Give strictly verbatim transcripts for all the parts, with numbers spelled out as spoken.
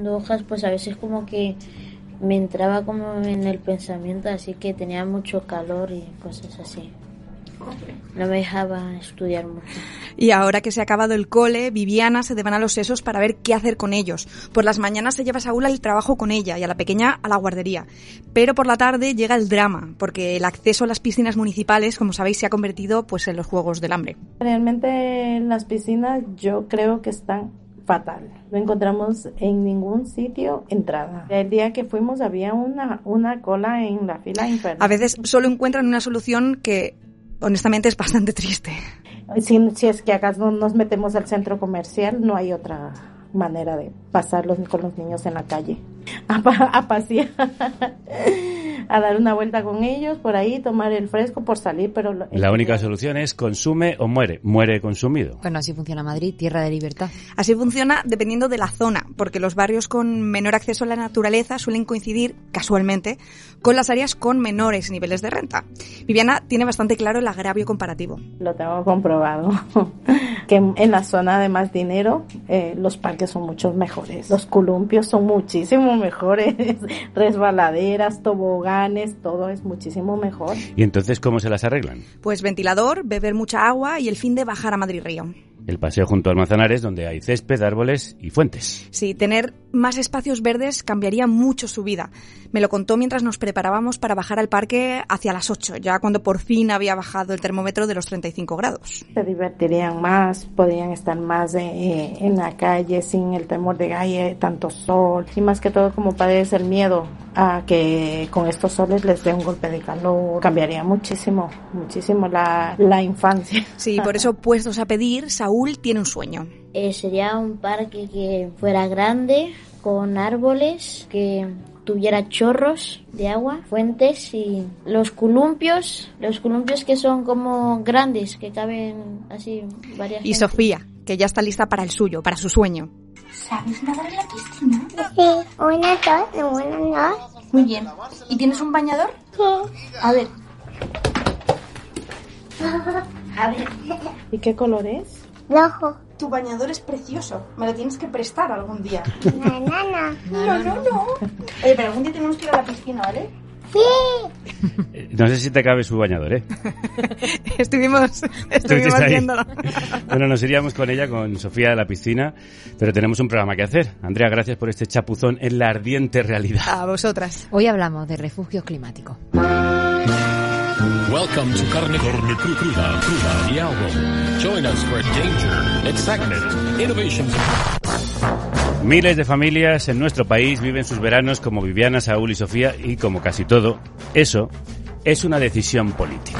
cortando hojas, pues a veces como que me entraba como en el pensamiento, así que tenía mucho calor y cosas así. No me dejaba estudiar mucho. Y ahora que se ha acabado el cole, Viviana se devana los sesos para ver qué hacer con ellos. Por las mañanas se lleva a Saúl al trabajo con ella y a la pequeña a la guardería. Pero por la tarde llega el drama, porque el acceso a las piscinas municipales, como sabéis, se ha convertido pues en los Juegos del Hambre. Realmente las piscinas yo creo que están fatal. No encontramos en ningún sitio entrada. El día que fuimos había una, una cola en la fila infernal. A veces solo encuentran una solución que honestamente es bastante triste. Si, si es que acaso nos metemos al centro comercial, no hay otra manera de pasarlos con los niños en la calle. A, a pasear, a dar una vuelta con ellos, por ahí, tomar el fresco por salir, pero... Lo, la única solución es consume o muere. Muere consumido. Bueno, así funciona Madrid, tierra de libertad. Así funciona dependiendo de la zona, porque los barrios con menor acceso a la naturaleza suelen coincidir, casualmente, con las áreas con menores niveles de renta. Viviana tiene bastante claro el agravio comparativo. Lo tengo comprobado, que en la zona de más dinero eh, los parques son mucho mejores. Los columpios son muchísimo mejores, resbaladeras, toboganes, todo es muchísimo mejor. ¿Y entonces cómo se las arreglan? Pues ventilador, beber mucha agua y el fin de bajar a Madrid Río. El paseo junto al Manzanares, donde hay césped, árboles y fuentes. Sí, tener más espacios verdes cambiaría mucho su vida. Me lo contó mientras nos preparábamos para bajar al parque hacia las ocho, ya cuando por fin había bajado el termómetro de los treinta y cinco grados. Se divertirían más, podrían estar más eh, en la calle sin el temor de que haya tanto sol. Y más que todo, como padece el miedo a que con estos soles les dé un golpe de calor. Cambiaría muchísimo, muchísimo la, la infancia. Sí, por eso, puestos a pedir, Saúl tiene un sueño. Eh, sería un parque que fuera grande, con árboles, que tuviera chorros de agua, fuentes y los columpios, los columpios que son como grandes, que caben así varias Y gente. Sofía, que ya está lista para el suyo, para su sueño. ¿Sabes nadar en la piscina? Sí, una, dos, una, dos. Muy bien. ¿Y tienes un bañador? Sí. A ver. A ver. ¿Y qué color es? Rojo. Tu bañador es precioso. Me lo tienes que prestar algún día. No, no, no. No, no, no. Oye, pero algún día tenemos que ir a la piscina, ¿vale? Sí. No sé si te cabe su bañador, ¿eh? estuvimos estuvimos viéndolo. Bueno, nos iríamos con ella, con Sofía, a la piscina, pero tenemos un programa que hacer. Andrea, gracias por este chapuzón en la ardiente realidad. A vosotras. Hoy hablamos de refugios climáticos. Welcome to Carne, Carne Cruda, Cruda y Algo. Join us for danger, excitement, innovations. Miles de familias en nuestro país viven sus veranos como Viviana, Saúl y Sofía, y como casi todo, eso es una decisión política.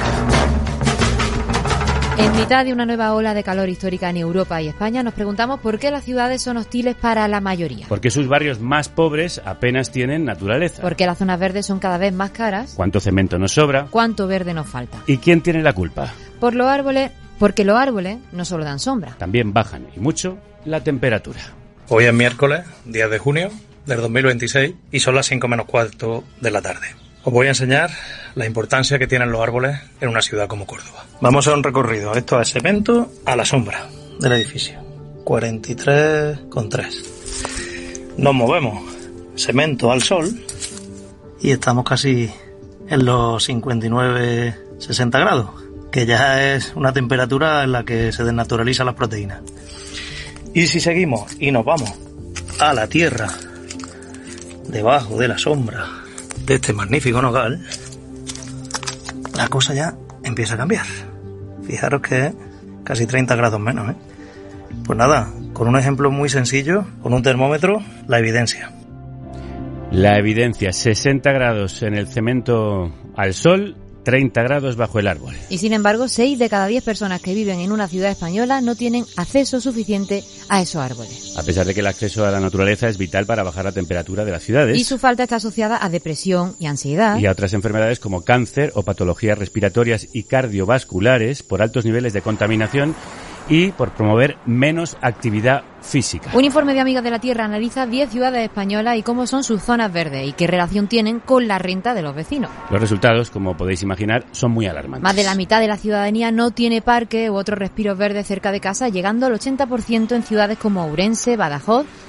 En mitad de una nueva ola de calor histórica en Europa y España, nos preguntamos por qué las ciudades son hostiles para la mayoría. Porque sus barrios más pobres apenas tienen naturaleza. Porque las zonas verdes son cada vez más caras. ¿Cuánto cemento nos sobra? ¿Cuánto verde nos falta? ¿Y quién tiene la culpa? Por los árboles, porque los árboles no solo dan sombra. También bajan, y mucho, la temperatura. Hoy es miércoles, diez de junio del dos mil veintiséis, y son las cinco menos cuarto de la tarde. Os voy a enseñar la importancia que tienen los árboles en una ciudad como Córdoba. Vamos a un recorrido. Esto es cemento a la sombra del edificio. cuarenta y tres coma tres. Nos movemos. Cemento al sol. Y estamos casi en los cincuenta y nueve, sesenta grados. Que ya es una temperatura en la que se desnaturalizan las proteínas. Y si seguimos y nos vamos a la tierra, debajo de la sombra de este magnífico nogal, la cosa ya empieza a cambiar. Fijaros que casi treinta grados menos, ¿eh? Pues nada, con un ejemplo muy sencillo, con un termómetro, la evidencia. La evidencia, sesenta grados en el cemento al sol, treinta grados bajo el árbol. Y sin embargo, seis de cada diez personas que viven en una ciudad española no tienen acceso suficiente a esos árboles. A pesar de que el acceso a la naturaleza es vital para bajar la temperatura de las ciudades. Y su falta está asociada a depresión y ansiedad. Y a otras enfermedades como cáncer o patologías respiratorias y cardiovasculares por altos niveles de contaminación y por promover menos actividad física. Un informe de Amigas de la Tierra analiza diez ciudades españolas y cómo son sus zonas verdes y qué relación tienen con la renta de los vecinos. Los resultados, como podéis imaginar, son muy alarmantes. Más de la mitad de la ciudadanía no tiene parque u otros respiros verdes cerca de casa, llegando al ochenta por ciento en ciudades como Ourense, Badajoz,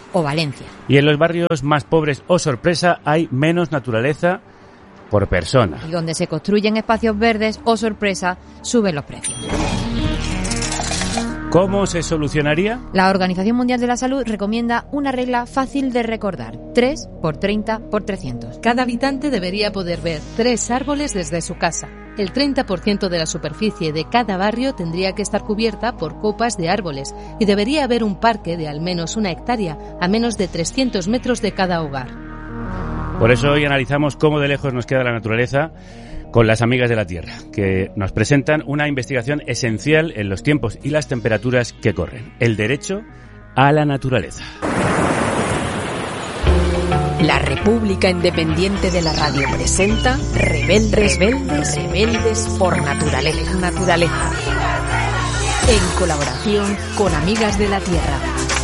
o Valencia. Y en los barrios más pobres, oh sorpresa, hay menos naturaleza por persona. Y donde se construyen espacios verdes, oh sorpresa, suben los precios. ¿Cómo se solucionaría? La Organización Mundial de la Salud recomienda una regla fácil de recordar: tres por treinta por trescientos. Cada habitante debería poder ver tres árboles desde su casa. El treinta por ciento de la superficie de cada barrio tendría que estar cubierta por copas de árboles y debería haber un parque de al menos una hectárea a menos de trescientos metros de cada hogar. Por eso hoy analizamos cómo de lejos nos queda la naturaleza con las Amigas de la Tierra, que nos presentan una investigación esencial en los tiempos y las temperaturas que corren: el derecho a la naturaleza. La República Independiente de la Radio presenta Rebeldes, Rebeldes, Rebeldes por Naturaleza. Naturaleza. En colaboración con Amigas de la Tierra.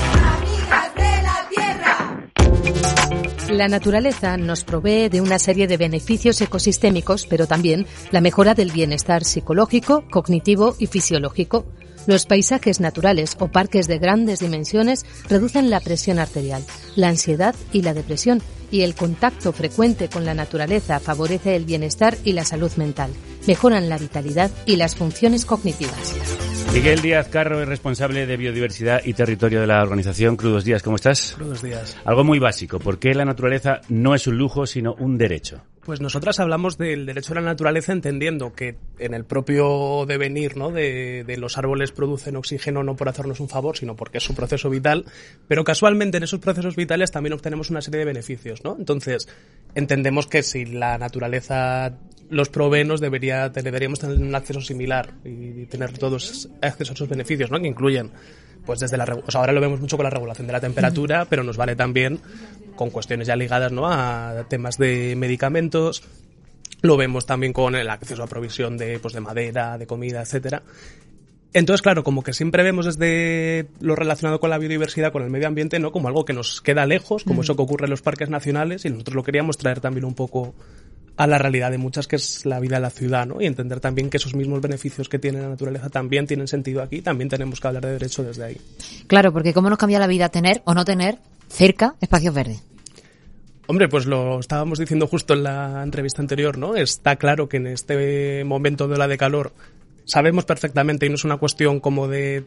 La naturaleza nos provee de una serie de beneficios ecosistémicos, pero también la mejora del bienestar psicológico, cognitivo y fisiológico. Los paisajes naturales o parques de grandes dimensiones reducen la presión arterial, la ansiedad y la depresión, y el contacto frecuente con la naturaleza favorece el bienestar y la salud mental, mejoran la vitalidad y las funciones cognitivas. Miguel Díaz Carro es responsable de Biodiversidad y Territorio de la organización Crudos Días. ¿Cómo estás? Crudos Días. Algo muy básico. ¿Por qué la naturaleza no es un lujo, sino un derecho? Pues nosotras hablamos del derecho a la naturaleza entendiendo que en el propio devenir, ¿no?, de, de los árboles producen oxígeno no por hacernos un favor, sino porque es su proceso vital, pero casualmente en esos procesos vitales también obtenemos una serie de beneficios, ¿no? Entonces, entendemos que si la naturaleza los provee, nos debería, deberíamos tener un acceso similar y tener todos acceso a esos beneficios, ¿no?, que incluyen, pues desde la, o sea, ahora lo vemos mucho con la regulación de la temperatura, pero nos vale también con cuestiones ya ligadas, ¿no?, a temas de medicamentos. Lo vemos también con el acceso a provisión de, pues, de madera, de comida, etcétera. Entonces, claro, como que siempre vemos desde lo relacionado con la biodiversidad, con el medio ambiente, ¿no?, como algo que nos queda lejos, como mm. eso que ocurre en los parques nacionales, y nosotros lo queríamos traer también un poco a la realidad de muchas, que es la vida en la ciudad, ¿no? Y entender también que esos mismos beneficios que tiene la naturaleza también tienen sentido aquí, también tenemos que hablar de derecho desde ahí. Claro, porque ¿cómo nos cambia la vida tener o no tener cerca espacios verdes? Hombre, pues lo estábamos diciendo justo en la entrevista anterior, ¿no? Está claro que en este momento de ola de calor sabemos perfectamente, y no es una cuestión como de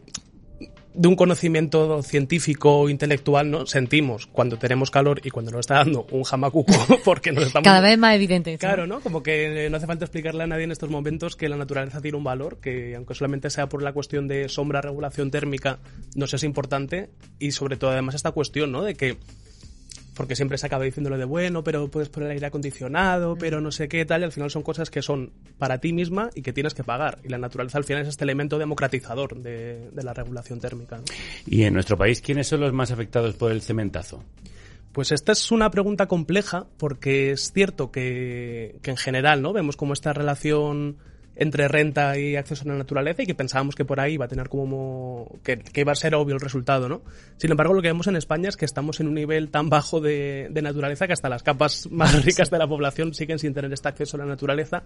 de un conocimiento científico o intelectual, ¿no? Sentimos cuando tenemos calor y cuando nos está dando un jamacuco porque nos estamos... Cada vez más evidente. Claro, ¿no? Como que no hace falta explicarle a nadie en estos momentos que la naturaleza tiene un valor, que aunque solamente sea por la cuestión de sombra, regulación térmica, nos es importante, y sobre todo además esta cuestión, ¿no?, de que porque siempre se acaba diciendo lo de bueno, pero puedes poner aire acondicionado, pero no sé qué tal, y al final son cosas que son para ti misma y que tienes que pagar. Y la naturaleza al final es este elemento democratizador de, de la regulación térmica. ¿Y en nuestro país quiénes son los más afectados por el cementazo? Pues esta es una pregunta compleja, porque es cierto que, que en general, ¿no?, vemos como esta relación entre renta y acceso a la naturaleza, y que pensábamos que por ahí iba a tener como que, que iba a ser obvio el resultado, ¿no? Sin embargo, lo que vemos en España es que estamos en un nivel tan bajo de, de naturaleza que hasta las capas más ricas de la población siguen sin tener este acceso a la naturaleza.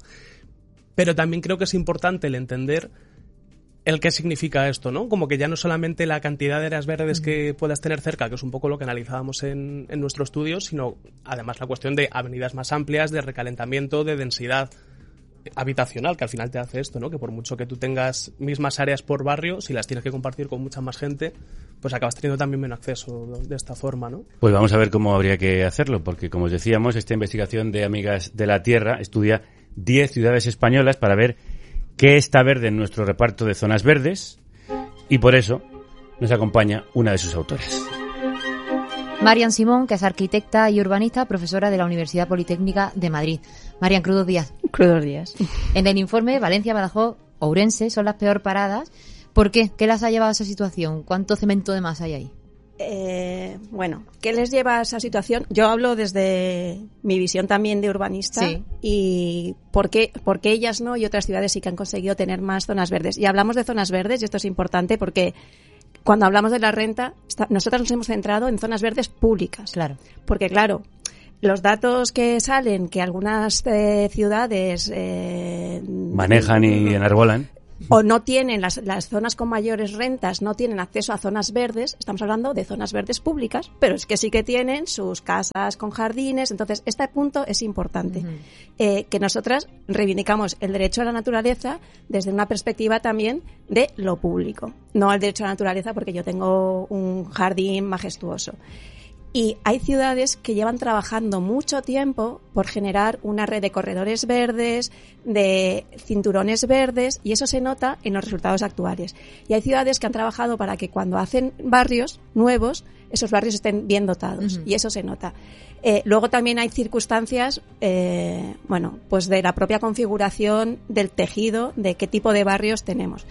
Pero también creo que es importante el entender el qué significa esto, ¿no? Como que ya no solamente la cantidad de áreas verdes que puedas tener cerca, que es un poco lo que analizábamos en, en nuestro estudio, sino además la cuestión de avenidas más amplias, de recalentamiento, de densidad habitacional, que al final te hace esto, ¿no? Que por mucho que tú tengas mismas áreas por barrio, si las tienes que compartir con mucha más gente, pues acabas teniendo también menos acceso de esta forma, ¿no? Pues vamos a ver cómo habría que hacerlo, porque como os decíamos, esta investigación de Amigas de la Tierra estudia diez ciudades españolas para ver qué está verde en nuestro reparto de zonas verdes, y por eso nos acompaña una de sus autoras. Marian Simón, que es arquitecta y urbanista, profesora de la Universidad Politécnica de Madrid. Marian, crudos días. Crudos días. En el informe, Valencia, Badajoz, Ourense son las peor paradas. ¿Por qué? ¿Qué las ha llevado a esa situación? ¿Cuánto cemento de más hay ahí? Eh, bueno, ¿qué les lleva a esa situación? Yo hablo desde mi visión también de urbanista, sí. Y por qué, por qué ellas no y otras ciudades sí que han conseguido tener más zonas verdes. Y hablamos de zonas verdes, y esto es importante porque cuando hablamos de la renta, está, nosotros nos hemos centrado en zonas verdes públicas. Claro. Porque, claro, los datos que salen, que algunas eh, ciudades... Eh, manejan y enarbolan. o no tienen, las, las zonas con mayores rentas no tienen acceso a zonas verdes, estamos hablando de zonas verdes públicas, pero es que sí que tienen sus casas con jardines, entonces este punto es importante, uh-huh. eh, que nosotras reivindicamos el derecho a la naturaleza desde una perspectiva también de lo público, no el derecho a la naturaleza porque yo tengo un jardín majestuoso. Y hay ciudades que llevan trabajando mucho tiempo por generar una red de corredores verdes, de cinturones verdes, y eso se nota en los resultados actuales. Y hay ciudades que han trabajado para que cuando hacen barrios nuevos, esos barrios estén bien dotados, uh-huh. y eso se nota. Eh, luego también hay circunstancias, eh, bueno, pues de la propia configuración del tejido, de qué tipo de barrios tenemos.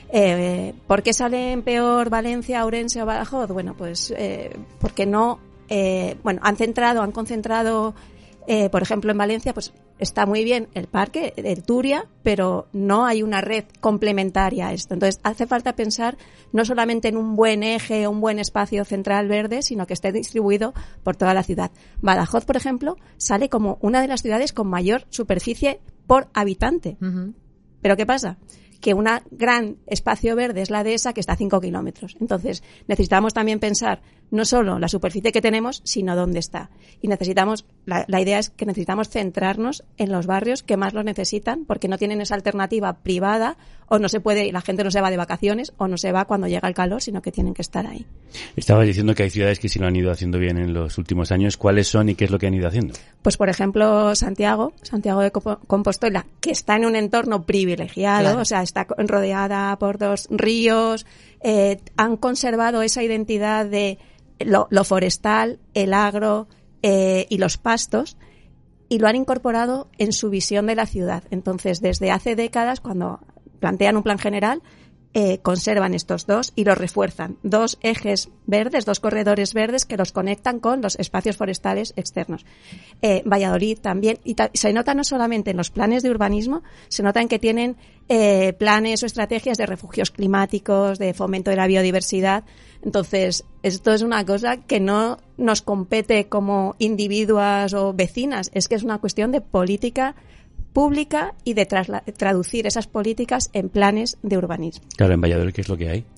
Eh, ¿Por qué salen peor Valencia, Ourense o Badajoz? Bueno, pues eh, porque no... Eh, bueno, han centrado, han concentrado, eh, por ejemplo, en Valencia, pues está muy bien el parque, el Turia, pero no hay una red complementaria a esto. Entonces, hace falta pensar no solamente en un buen eje, un buen espacio central verde, sino que esté distribuido por toda la ciudad. Badajoz, por ejemplo, sale como una de las ciudades con mayor superficie por habitante. Uh-huh. ¿Pero qué pasa? Que un gran espacio verde es la dehesa, que está a cinco kilómetros. Entonces, necesitamos también pensar no solo la superficie que tenemos, sino dónde está. Y necesitamos, la, la idea es que necesitamos centrarnos en los barrios que más lo necesitan, porque no tienen esa alternativa privada, o no se puede, la gente no se va de vacaciones, o no se va cuando llega el calor, sino que tienen que estar ahí. Estabas diciendo que hay ciudades que sí lo han ido haciendo bien en los últimos años. ¿Cuáles son y qué es lo que han ido haciendo? Pues, por ejemplo, Santiago, Santiago de Compostela, que está en un entorno privilegiado, claro. O sea, está rodeada por dos ríos, eh, han conservado esa identidad de lo, lo forestal, el agro eh, y los pastos, y lo han incorporado en su visión de la ciudad. Entonces, desde hace décadas, cuando plantean un plan general, eh, conservan estos dos y los refuerzan. Dos ejes verdes, dos corredores verdes que los conectan con los espacios forestales externos. Eh, Valladolid también, y ta- se nota no solamente en los planes de urbanismo, se nota en que tienen eh, planes o estrategias de refugios climáticos, de fomento de la biodiversidad. Entonces, esto es una cosa que no nos compete como individuas o vecinas, es que es una cuestión de política pública y de trasla- traducir esas políticas en planes de urbanismo. Claro, en Valladolid, ¿qué es lo que hay?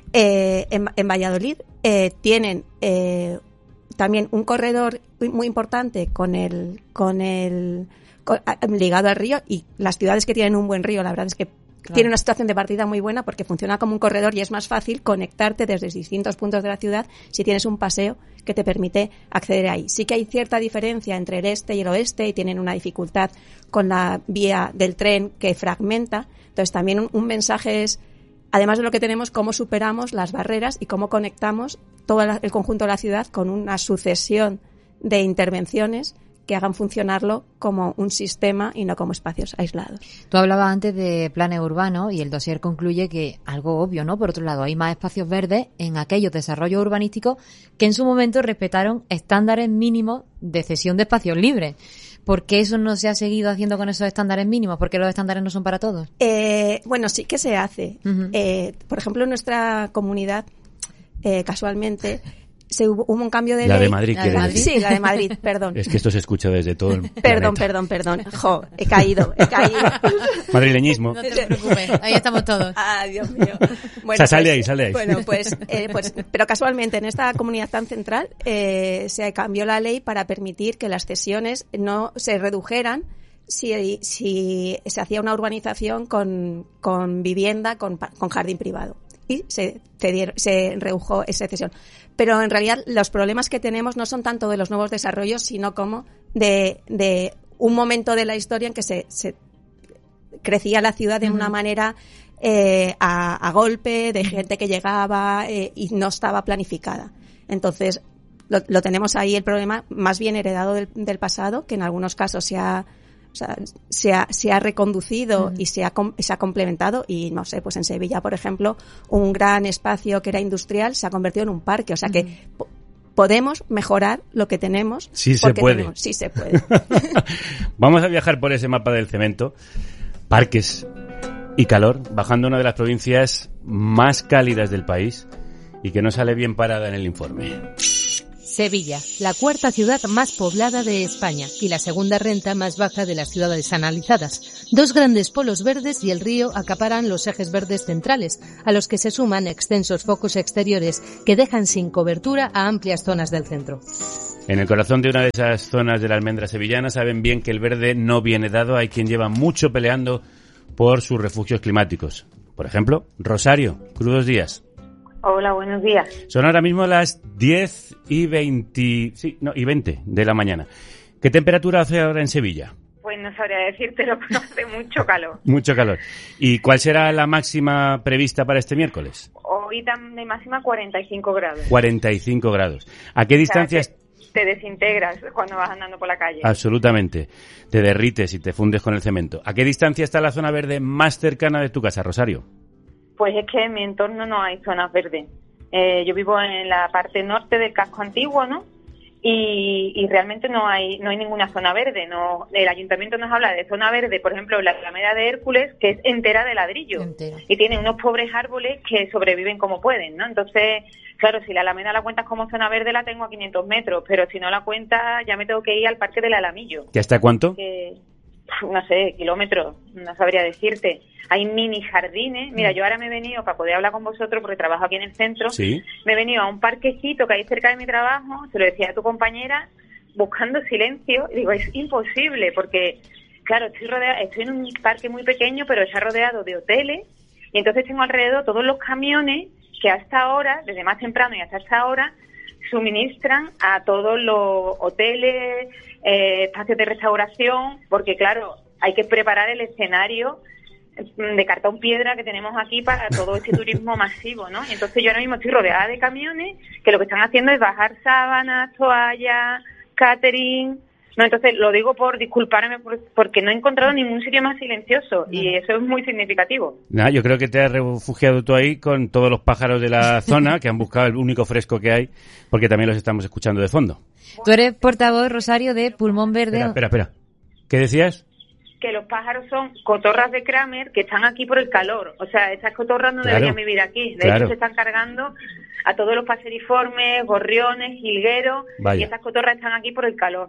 Eh, en, en Valladolid eh, tienen eh, también un corredor muy importante con el, con el con, ligado al río, y las ciudades que tienen un buen río, la verdad es que claro. Tiene una situación de partida muy buena porque funciona como un corredor y es más fácil conectarte desde distintos puntos de la ciudad si tienes un paseo que te permite acceder ahí. Sí que hay cierta diferencia entre el este y el oeste y tienen una dificultad con la vía del tren que fragmenta. Entonces también un, un mensaje es, además de lo que tenemos, cómo superamos las barreras y cómo conectamos todo la, el conjunto de la ciudad con una sucesión de intervenciones que hagan funcionarlo como un sistema y no como espacios aislados. Tú hablabas antes de planes urbanos y el dossier concluye que, algo obvio, ¿no? Por otro lado, hay más espacios verdes en aquellos desarrollos urbanísticos que en su momento respetaron estándares mínimos de cesión de espacios libres. ¿Por qué eso no se ha seguido haciendo con esos estándares mínimos? ¿Por qué los estándares no son para todos? Eh, bueno, sí que se hace. Uh-huh. Eh, por ejemplo, en nuestra comunidad, eh, casualmente... Se hubo, hubo un cambio de la ley. De Madrid, la de Madrid. Sí, la de Madrid, perdón. Es que esto se escucha desde todo el Perdón, planeta. perdón, perdón. Jo, he caído, he caído. Madrileñismo. No te preocupes, ahí estamos todos. Ah, Dios mío. Bueno, o sea, sale pues, ahí, sale ahí. Bueno, pues, eh, pues, pero casualmente en esta comunidad tan central eh, se cambió la ley para permitir que las cesiones no se redujeran si, si se hacía una urbanización con, con vivienda, con, con jardín privado. Y se, cedieron, se redujo esa cesión. Pero en realidad los problemas que tenemos no son tanto de los nuevos desarrollos, sino como de, de un momento de la historia en que se, se crecía la ciudad de uh-huh. una manera eh, a, a golpe, de gente que llegaba eh, y no estaba planificada. Entonces, lo, lo tenemos ahí el problema más bien heredado del, del pasado, que en algunos casos se ha O sea, se ha, se ha reconducido uh-huh. y se ha, se ha complementado y, no sé, pues en Sevilla, por ejemplo, un gran espacio que era industrial se ha convertido en un parque. O sea uh-huh. que po- podemos mejorar lo que tenemos. Sí se puede. Tenemos, sí se puede. Vamos a viajar por ese mapa del cemento. Parques y calor, bajando a una de las provincias más cálidas del país y que no sale bien parada en el informe. Sevilla, la cuarta ciudad más poblada de España y la segunda renta más baja de las ciudades analizadas. Dos grandes polos verdes y el río acaparan los ejes verdes centrales, a los que se suman extensos focos exteriores que dejan sin cobertura a amplias zonas del centro. En el corazón de una de esas zonas de la almendra sevillana saben bien que el verde no viene dado. Hay quien lleva mucho peleando por sus refugios climáticos. Por ejemplo, Rosario, crudos días. Hola, buenos días. Son ahora mismo las diez y veinte, sí, no, y veinte de la mañana. ¿Qué temperatura hace ahora en Sevilla? Pues no sabría decírtelo, pero hace mucho calor. Mucho calor. ¿Y cuál será la máxima prevista para este miércoles? Hoy dan de máxima cuarenta y cinco grados. cuarenta y cinco grados. ¿A qué distancias? O sea, te, te desintegras cuando vas andando por la calle. Absolutamente. Te derrites y te fundes con el cemento. ¿A qué distancia está la zona verde más cercana de tu casa, Rosario? Pues es que en mi entorno no hay zonas verdes. Eh, yo vivo en la parte norte del casco antiguo, ¿no? Y, y realmente no hay no hay ninguna zona verde. No, el ayuntamiento nos habla de zona verde, por ejemplo, la Alameda de Hércules, que es entera de ladrillo. Entera. Y tiene unos pobres árboles que sobreviven como pueden, ¿no? Entonces, claro, si la Alameda la cuentas como zona verde, la tengo a quinientos metros, pero si no la cuentas, ya me tengo que ir al Parque del Alamillo. ¿Y hasta cuánto? Que, no sé, kilómetros, no sabría decirte. Hay mini jardines. Mira, yo ahora me he venido, para poder hablar con vosotros, porque trabajo aquí en el centro, ¿sí? Me he venido a un parquecito que hay cerca de mi trabajo, se lo decía a tu compañera, buscando silencio, y digo, es imposible, porque, claro, estoy rodeada, estoy en un parque muy pequeño, pero está rodeado de hoteles, y entonces tengo alrededor todos los camiones que hasta ahora, desde más temprano y hasta esta hora, suministran a todos los hoteles, eh, espacios de restauración, porque claro, hay que preparar el escenario de cartón piedra que tenemos aquí para todo este turismo masivo, ¿no? Y entonces yo ahora mismo estoy rodeada de camiones que lo que están haciendo es bajar sábanas, toallas, catering. No, entonces lo digo por disculparme por, porque no he encontrado ningún sitio más silencioso y eso es muy significativo. Nada, yo creo que te has refugiado tú ahí con todos los pájaros de la zona que han buscado el único fresco que hay, porque también los estamos escuchando de fondo. Tú eres portavoz, Rosario, de Pulmón Verde. Espera, espera, espera. ¿Qué decías? Que los pájaros son cotorras de Kramer que están aquí por el calor. O sea, esas cotorras no claro, deberían vivir aquí. De claro. hecho, se están cargando a todos los paseriformes, gorriones, jilgueros. Vaya. Y esas cotorras están aquí por el calor.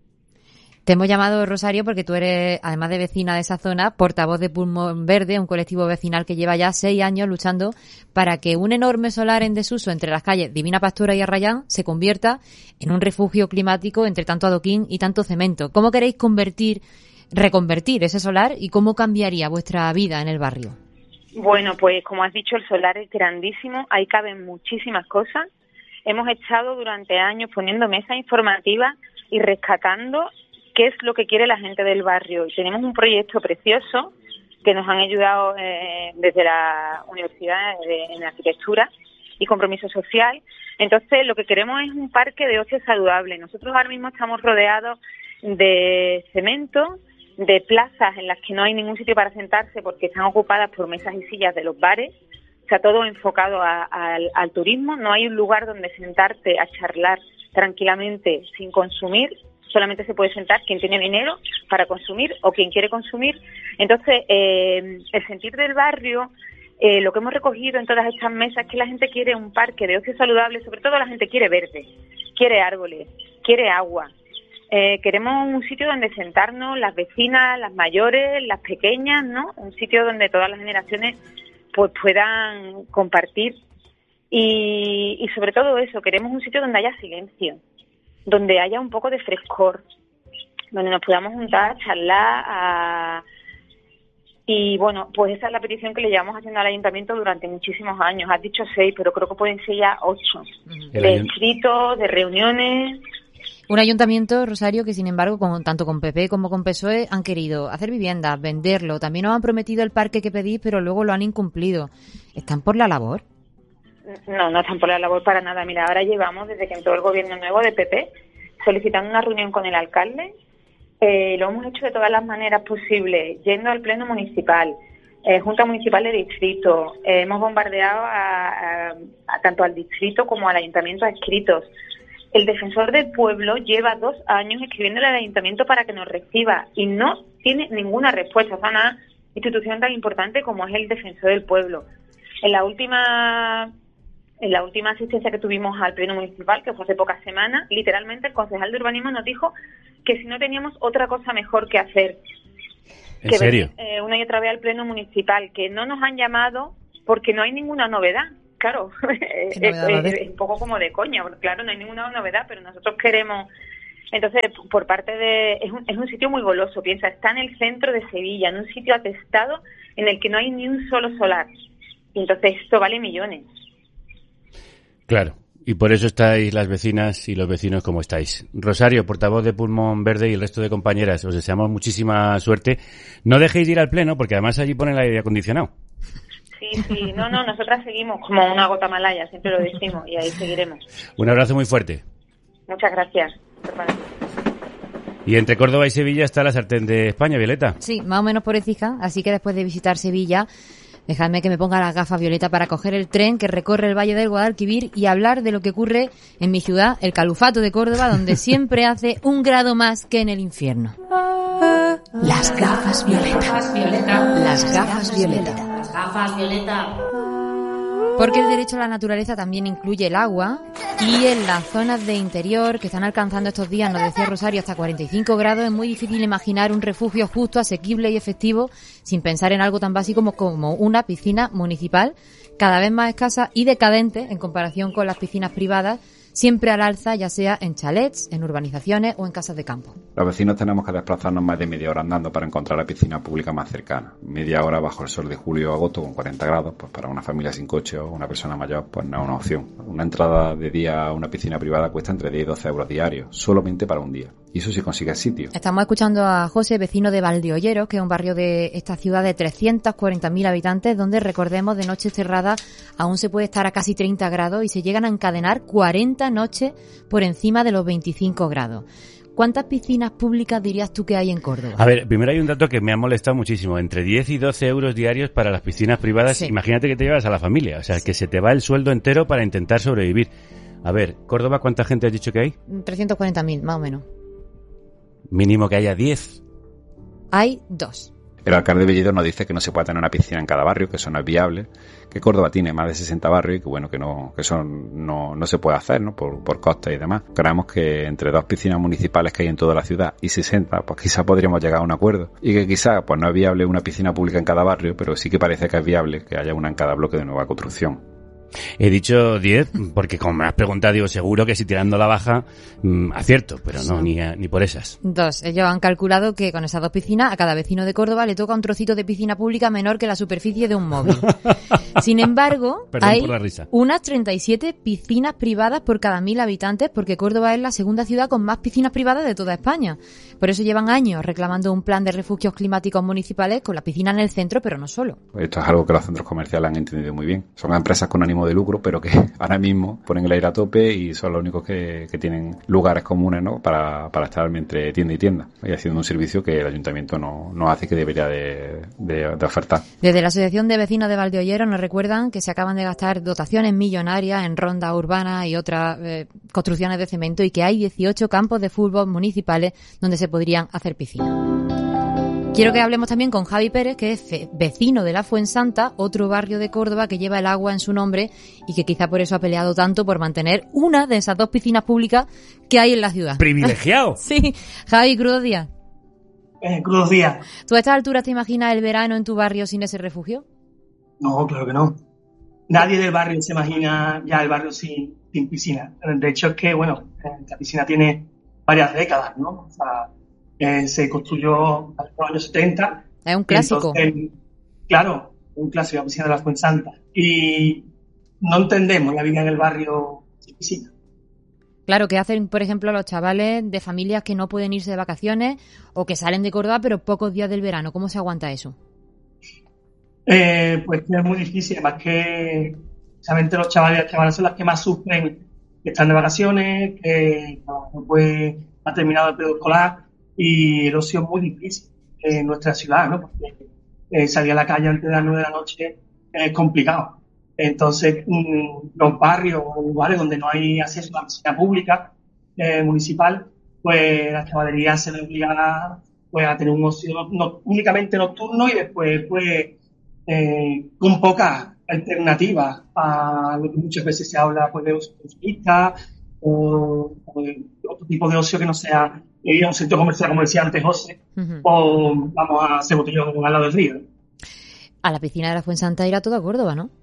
Te hemos llamado, Rosario, porque tú eres, además de vecina de esa zona, portavoz de Pulmón Verde, un colectivo vecinal que lleva ya seis años luchando para que un enorme solar en desuso entre las calles Divina Pastora y Arrayán se convierta en un refugio climático entre tanto adoquín y tanto cemento. ¿Cómo queréis convertir, reconvertir ese solar y cómo cambiaría vuestra vida en el barrio? Bueno, pues como has dicho, el solar es grandísimo, ahí caben muchísimas cosas. Hemos estado durante años poniendo mesas informativas y rescatando qué es lo que quiere la gente del barrio. Y tenemos un proyecto precioso que nos han ayudado eh, desde la Universidad de, en Arquitectura y Compromiso Social. Entonces, lo que queremos es un parque de ocio saludable. Nosotros ahora mismo estamos rodeados de cemento, de plazas en las que no hay ningún sitio para sentarse porque están ocupadas por mesas y sillas de los bares. O sea, todo enfocado a, a, al, al turismo. No hay un lugar donde sentarte a charlar tranquilamente sin consumir. Solamente se puede sentar quien tiene dinero para consumir o quien quiere consumir. Entonces, eh, el sentir del barrio, eh, lo que hemos recogido en todas estas mesas es que la gente quiere un parque de ocio saludable, sobre todo la gente quiere verde, quiere árboles, quiere agua. Eh, queremos un sitio donde sentarnos las vecinas, las mayores, las pequeñas, ¿no? Un sitio donde todas las generaciones pues puedan compartir. Y, y sobre todo eso, queremos un sitio donde haya silencio, donde haya un poco de frescor, donde nos podamos juntar, charlar a... y bueno, pues esa es la petición que le llevamos haciendo al ayuntamiento durante muchísimos años. Has dicho seis, pero creo que pueden ser ya ocho, uh-huh. de escritos, de reuniones. Un ayuntamiento, Rosario, que sin embargo, con, tanto con P P como con P S O E, han querido hacer viviendas, venderlo, también os han prometido el parque que pedís, pero luego lo han incumplido. ¿Están por la labor? No, no están por la labor para nada. Mira, ahora llevamos, desde que entró el gobierno nuevo de P P, solicitando una reunión con el alcalde. Eh, lo hemos hecho de todas las maneras posibles, yendo al pleno municipal, eh, Junta Municipal de Distrito. Eh, hemos bombardeado a, a, a tanto al distrito como al ayuntamiento a escritos. El defensor del pueblo lleva dos años escribiéndole al ayuntamiento para que nos reciba y no tiene ninguna respuesta. O sea, una institución tan importante como es el defensor del pueblo. En la última en la última asistencia que tuvimos al Pleno Municipal, que fue hace pocas semanas, literalmente el concejal de urbanismo nos dijo que si no teníamos otra cosa mejor que hacer. ¿En que serio? Venir, eh, una y otra vez al Pleno Municipal, que no nos han llamado porque no hay ninguna novedad. Claro, es, es, es un poco como de coña, porque claro, no hay ninguna novedad, pero nosotros queremos... Entonces, por parte de... Es un, es un sitio muy goloso, piensa, está en el centro de Sevilla, en un sitio atestado en el que no hay ni un solo solar. Y entonces esto vale millones. Claro, y por eso estáis las vecinas y los vecinos como estáis. Rosario, portavoz de Pulmón Verde, y el resto de compañeras, os deseamos muchísima suerte. No dejéis de ir al Pleno, porque además allí ponen el aire acondicionado. Sí, sí, no, no, nosotras seguimos como una gota malaya, siempre lo decimos, y ahí seguiremos. Un abrazo muy fuerte. Muchas gracias. Y entre Córdoba y Sevilla está la sartén de España, Violeta. Sí, más o menos por Écija, así que después de visitar Sevilla, dejadme que me ponga las gafas, Violeta, para coger el tren que recorre el Valle del Guadalquivir y hablar de lo que ocurre en mi ciudad, el Calufato de Córdoba, donde siempre hace un grado más que en el infierno. Las gafas Violeta. Las gafas Violeta. Las gafas Violeta. Porque el derecho a la naturaleza también incluye el agua, y en las zonas de interior que están alcanzando estos días, nos decía Rosario, hasta cuarenta y cinco grados, es muy difícil imaginar un refugio justo, asequible y efectivo sin pensar en algo tan básico como, como una piscina municipal, cada vez más escasa y decadente en comparación con las piscinas privadas, siempre al alza, ya sea en chalets, en urbanizaciones o en casas de campo. Los vecinos tenemos que desplazarnos más de media hora andando para encontrar la piscina pública más cercana. Media hora bajo el sol de julio o agosto con cuarenta grados, pues para una familia sin coche o una persona mayor, pues no es una opción. Una entrada de día a una piscina privada cuesta entre diez y doce euros diarios, solamente para un día. Y eso si consigues sitio. Estamos escuchando a José, vecino de Valdeolleros, que es un barrio de esta ciudad de trescientos cuarenta mil habitantes, donde, recordemos, de noches cerradas aún se puede estar a casi treinta grados y se llegan a encadenar cuarenta noches por encima de los veinticinco grados. ¿Cuántas piscinas públicas dirías tú que hay en Córdoba? A ver, primero hay un dato que me ha molestado muchísimo. Entre diez y doce euros diarios para las piscinas privadas. Sí. Imagínate que te llevas a la familia. O sea, sí. que se te va el sueldo entero para intentar sobrevivir. A ver, Córdoba, ¿cuánta gente has dicho que hay? trescientos cuarenta mil, más o menos. Mínimo que haya diez. Hay dos. El alcalde Bellido nos dice que no se puede tener una piscina en cada barrio, que eso no es viable, que Córdoba tiene más de sesenta barrios y que bueno, que no, que eso no, no se puede hacer, ¿no? Por, por costes y demás. Creemos que entre dos piscinas municipales que hay en toda la ciudad y sesenta, pues quizá podríamos llegar a un acuerdo. Y que quizá, pues no es viable una piscina pública en cada barrio, pero sí que parece que es viable que haya una en cada bloque de nueva construcción. He dicho diez porque como me has preguntado, digo, seguro que si tirando la baja, mmm, acierto, pero no, ni, ni por esas. Dos. Ellos han calculado que con esas dos piscinas a cada vecino de Córdoba le toca un trocito de piscina pública menor que la superficie de un móvil. Sin embargo, Perdón hay por la risa. unas treinta y siete piscinas privadas por cada mil habitantes, porque Córdoba es la segunda ciudad con más piscinas privadas de toda España. Por eso llevan años reclamando un plan de refugios climáticos municipales con la piscina en el centro, pero no solo. Esto es algo que los centros comerciales han entendido muy bien. Son empresas con ánimo de lucro, pero que ahora mismo ponen el aire a tope y son los únicos que, que tienen lugares comunes, ¿no? para, para estar entre tienda y tienda, y haciendo un servicio que el ayuntamiento no, no hace, que debería de, de, de ofertar. Desde la Asociación de Vecinos de Valdeolleros nos recuerdan que se acaban de gastar dotaciones millonarias en rondas urbanas y otras eh, construcciones de cemento, y que hay dieciocho campos de fútbol municipales donde se podrían hacer piscinas. Quiero que hablemos también con Javi Pérez, que es vecino de la Fuensanta, otro barrio de Córdoba que lleva el agua en su nombre y que quizá por eso ha peleado tanto por mantener una de esas dos piscinas públicas que hay en la ciudad. ¡Privilegiado! Sí. Javi, crudos días. Eh, crudos días. ¿Tú a estas alturas te imaginas el verano en tu barrio sin ese refugio? No, claro que no. Nadie del barrio se imagina ya el barrio sin, sin piscina. De hecho, es que, bueno, la piscina tiene varias décadas, ¿no? O sea, Eh, se construyó en los años setenta. Es un clásico. Entonces, claro, un clásico, la piscina de la Fuensanta. Y no entendemos la vida en el barrio sin piscina. Claro, ¿qué hacen, por ejemplo, los chavales de familias que no pueden irse de vacaciones o que salen de Córdoba pero pocos días del verano? ¿Cómo se aguanta eso? Eh, pues es muy difícil, además que precisamente los chavales y las chavales son las que más sufren, que están de vacaciones, que no, no puede, ha terminado el periodo escolar. Y el ocio es muy difícil en nuestra ciudad, ¿no? Porque eh, salir a la calle antes de las nueve de la noche es complicado. Entonces, mmm, los barrios o lugares donde no hay acceso a la piscina pública eh, municipal, pues la chavalería se ve obligada pues, a tener un ocio no, únicamente nocturno y después, pues, eh, con poca alternativa a lo que muchas veces se habla pues, de ocio consumista o, o de otro tipo de ocio que no sea ir a un centro comercial, como decía antes José, uh-huh. o vamos a hacer botellón al lado del río. A la piscina de la Fuensanta irá todo a Córdoba, ¿no?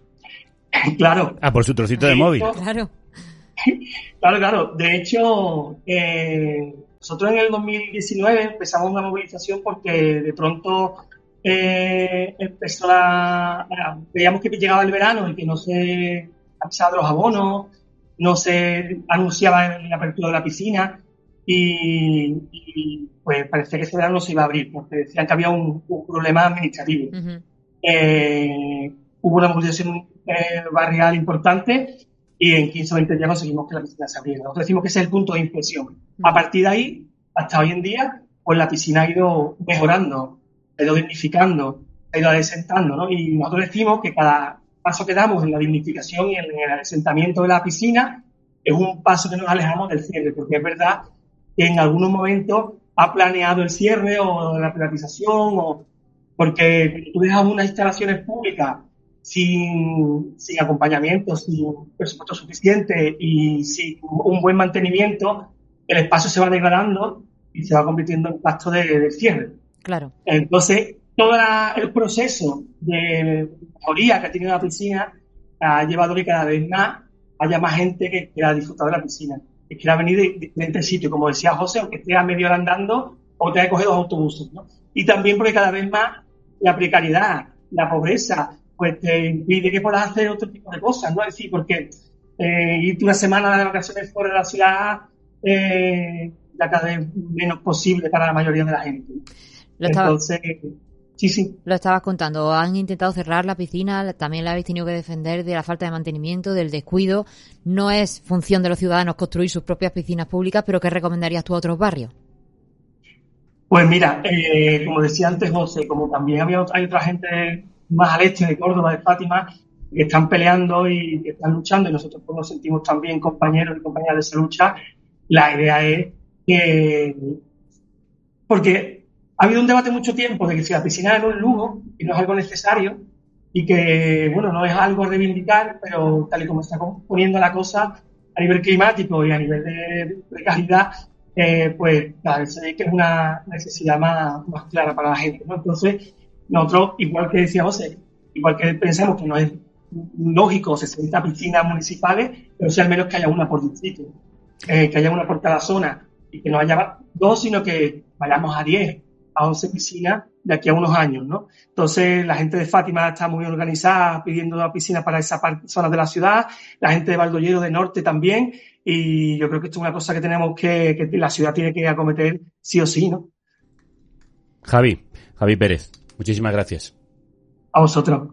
Claro. Ah, por su trocito de, de móvil. Hecho, claro. Claro, claro. De hecho, eh, nosotros en el dos mil diecinueve empezamos una movilización porque de pronto eh, empezó la, la, veíamos que llegaba el verano y que no se avisaban los abonos, no se anunciaba la apertura de la piscina y, y pues parecía que ese verano no se iba a abrir porque decían que había un, un problema administrativo. Uh-huh. Eh, hubo una movilización eh, barrial importante y en quince o veinte días conseguimos que la piscina se abriera. Nosotros decimos que ese es el punto de inflexión. Uh-huh. A partir de ahí, hasta hoy en día, pues la piscina ha ido mejorando, ha ido dignificando, ha ido adesentando, ¿no? Y nosotros decimos que cada paso que damos en la dignificación y en el adesentamiento de la piscina es un paso que nos alejamos del cierre, porque es verdad que en algunos momentos ha planeado el cierre o la privatización, o porque tú dejas unas instalaciones públicas sin, sin acompañamiento, sin presupuesto suficiente y sin un buen mantenimiento, el espacio se va degradando y se va convirtiendo en pasto de, de cierre. Claro. Entonces, todo la, el proceso de mejoría que ha tenido la piscina ha llevado a que cada vez más haya más gente que quiera disfrutar de la piscina, que quiera venir de diferentes sitios, como decía José, aunque esté a media hora andando o tenga que coger dos autobuses, ¿no? Y también porque cada vez más la precariedad, la pobreza, pues te impide que puedas hacer otro tipo de cosas, ¿no? Es decir, porque eh, irte una semana de vacaciones fuera de la ciudad eh, ya cada vez menos posible para la mayoría de la gente. Lo estaba, Entonces, sí, sí. Lo estabas contando, han intentado cerrar la piscina, también la habéis tenido que defender de la falta de mantenimiento, del descuido. No es función de los ciudadanos construir sus propias piscinas públicas, pero ¿qué recomendarías tú a otros barrios? Pues mira, eh, como decía antes José, como también había hay otra gente más al este de Córdoba, de Fátima, que están peleando y que están luchando, y nosotros pues, nos sentimos también compañeros y compañeras de esa lucha. La idea es que, porque ha habido un debate mucho tiempo de que si la piscina era un lujo y no es algo necesario y que, bueno, no es algo a reivindicar, pero tal y como está poniendo la cosa a nivel climático y a nivel de, de calidad, eh, pues claro, se ve que es una necesidad más, más clara para la gente, ¿no? Entonces, nosotros, igual que decía José, igual que pensamos que no es lógico sesenta piscinas municipales, pero sí al menos que haya una por distrito, eh, que haya una por cada zona y que no haya dos, sino que vayamos a diez, a once piscinas de aquí a unos años, ¿no? Entonces, la gente de Fátima está muy organizada pidiendo una piscina para esa zona de la ciudad, la gente de Valdollero de Norte también, y yo creo que esto es una cosa que tenemos que, que la ciudad tiene que acometer sí o sí, ¿no? Javi, Javi Pérez, muchísimas gracias. A vosotros.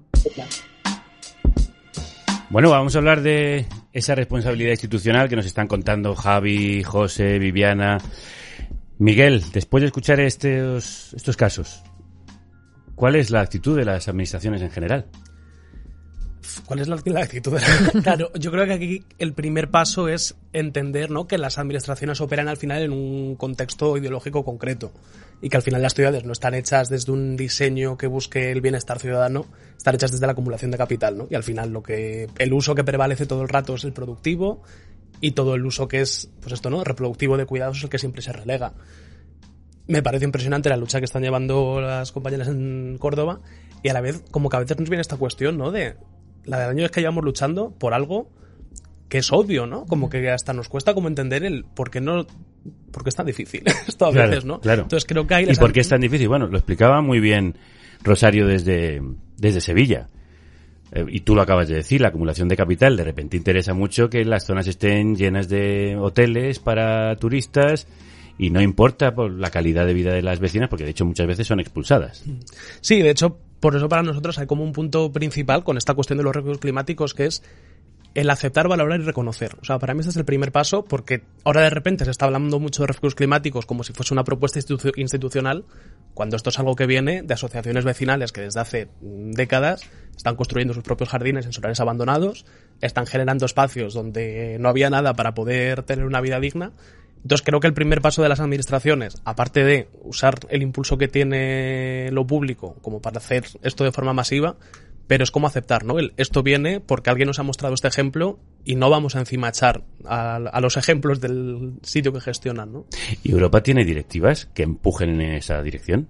Bueno, vamos a hablar de esa responsabilidad institucional que nos están contando Javi, José, Viviana. Miguel, después de escuchar estos, estos casos, ¿cuál es la actitud de las administraciones en general? ¿Cuál es la, la actitud de la... Claro, yo creo que aquí el primer paso es entender, ¿no?, que las administraciones operan al final en un contexto ideológico concreto y que al final las ciudades no están hechas desde un diseño que busque el bienestar ciudadano, están hechas desde la acumulación de capital, ¿no? Y al final lo que el uso que prevalece todo el rato es el productivo y todo el uso que es, pues esto, ¿no?, reproductivo de cuidados es el que siempre se relega. Me parece impresionante la lucha que están llevando las compañeras en Córdoba y a la vez, como que a veces nos viene esta cuestión, ¿no?, de la del año es que llevamos luchando por algo que es obvio, ¿no? Como que hasta nos cuesta como entender el por qué no, por qué es tan difícil esto a claro, veces, ¿no? Claro. Entonces creo que hay... ¿Y por qué es tan difícil? Bueno, lo explicaba muy bien Rosario desde, desde Sevilla. Eh, y tú lo acabas de decir, la acumulación de capital. De repente interesa mucho que las zonas estén llenas de hoteles para turistas y no importa por la calidad de vida de las vecinas, porque de hecho muchas veces son expulsadas. Sí, de hecho, por eso para nosotros hay como un punto principal con esta cuestión de los riesgos climáticos, que es el aceptar, valorar y reconocer. O sea, para mí este es el primer paso, porque ahora de repente se está hablando mucho de riesgos climáticos como si fuese una propuesta institu- institucional, cuando esto es algo que viene de asociaciones vecinales que desde hace décadas están construyendo sus propios jardines en solares abandonados, están generando espacios donde no había nada para poder tener una vida digna. Entonces creo que el primer paso de las administraciones, aparte de usar el impulso que tiene lo público como para hacer esto de forma masiva, pero es como aceptar, ¿no? El, esto viene porque alguien nos ha mostrado este ejemplo y no vamos a encima echar a, a los ejemplos del sitio que gestionan, ¿no? ¿Y Europa tiene directivas que empujen en esa dirección?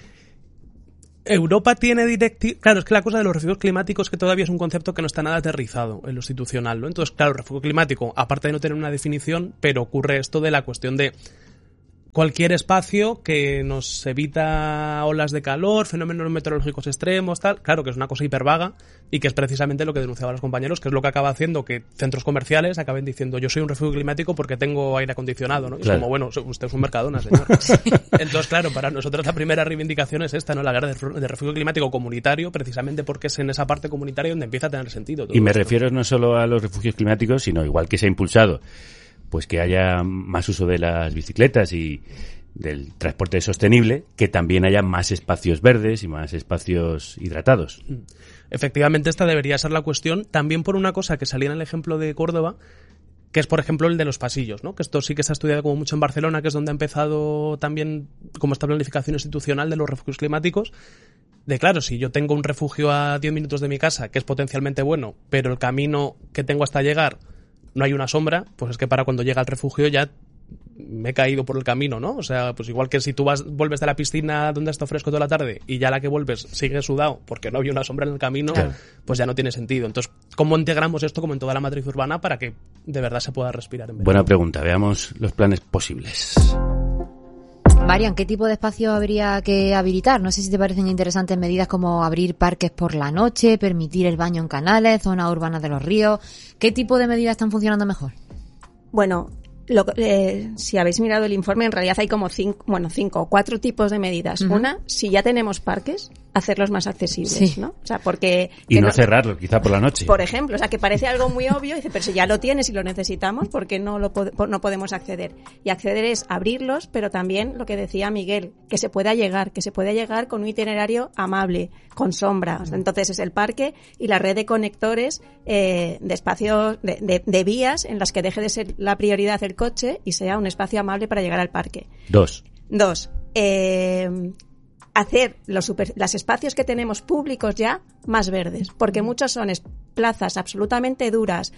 Europa tiene directivas... Claro, es que la cosa de los refugios climáticos es que todavía es un concepto que no está nada aterrizado en lo institucional, ¿no? Entonces, claro, el refugio climático, aparte de no tener una definición, pero ocurre esto de la cuestión de cualquier espacio que nos evita olas de calor, fenómenos meteorológicos extremos, tal. Claro que es una cosa hipervaga y que es precisamente lo que denunciaban los compañeros, que es lo que acaba haciendo que centros comerciales acaben diciendo yo soy un refugio climático porque tengo aire acondicionado, ¿no? Y claro. Es como, bueno, usted es un Mercadona, señor. Sí. Entonces, claro, para nosotros la primera reivindicación es esta, ¿no? La guerra de refugio climático comunitario, precisamente porque es en esa parte comunitaria donde empieza a tener sentido todo y me esto. refiero no solo a los refugios climáticos, sino igual que se ha impulsado pues que haya más uso de las bicicletas y del transporte sostenible, que también haya más espacios verdes y más espacios hidratados. Efectivamente, esta debería ser la cuestión, también por una cosa que salía en el ejemplo de Córdoba, que es, por ejemplo, el de los pasillos, ¿no? Que esto sí que se ha estudiado como mucho en Barcelona, que es donde ha empezado también como esta planificación institucional de los refugios climáticos. De claro, si yo tengo un refugio a diez minutos de mi casa, que es potencialmente bueno, pero el camino que tengo hasta llegar no hay una sombra, pues es que para cuando llega al refugio ya me he caído por el camino, ¿no? O sea, pues igual que si tú vas, vuelves de la piscina donde está fresco toda la tarde y ya la que vuelves sigue sudado porque no había una sombra en el camino, claro. Pues ya no tiene sentido. Entonces, ¿cómo integramos esto como en toda la matriz urbana para que de verdad se pueda respirar en verano? Buena pregunta, veamos los planes posibles. Marian, ¿qué tipo de espacio habría que habilitar? No sé si te parecen interesantes medidas como abrir parques por la noche, permitir el baño en canales, zonas urbanas de los ríos. ¿Qué tipo de medidas están funcionando mejor? Bueno, lo, eh, si habéis mirado el informe, en realidad hay como cinco, bueno, cinco o cuatro tipos de medidas. Uh-huh. Una, si ya tenemos parques, hacerlos más accesibles, sí. ¿no? O sea, porque... Y no, no cerrarlos, quizá por la noche. Por ejemplo, o sea, que parece algo muy obvio, dice, pero si ya lo tienes y lo necesitamos, ¿por qué no, lo pod- no podemos acceder? Y acceder es abrirlos, pero también lo que decía Miguel, que se pueda llegar, que se pueda llegar con un itinerario amable, con sombra. O sea, entonces es el parque y la red de conectores eh, de espacios, de, de, de vías en las que deje de ser la prioridad el coche y sea un espacio amable para llegar al parque. Dos. Dos. Eh... hacer los super, los espacios que tenemos públicos ya más verdes, porque muchos son es, plazas absolutamente duras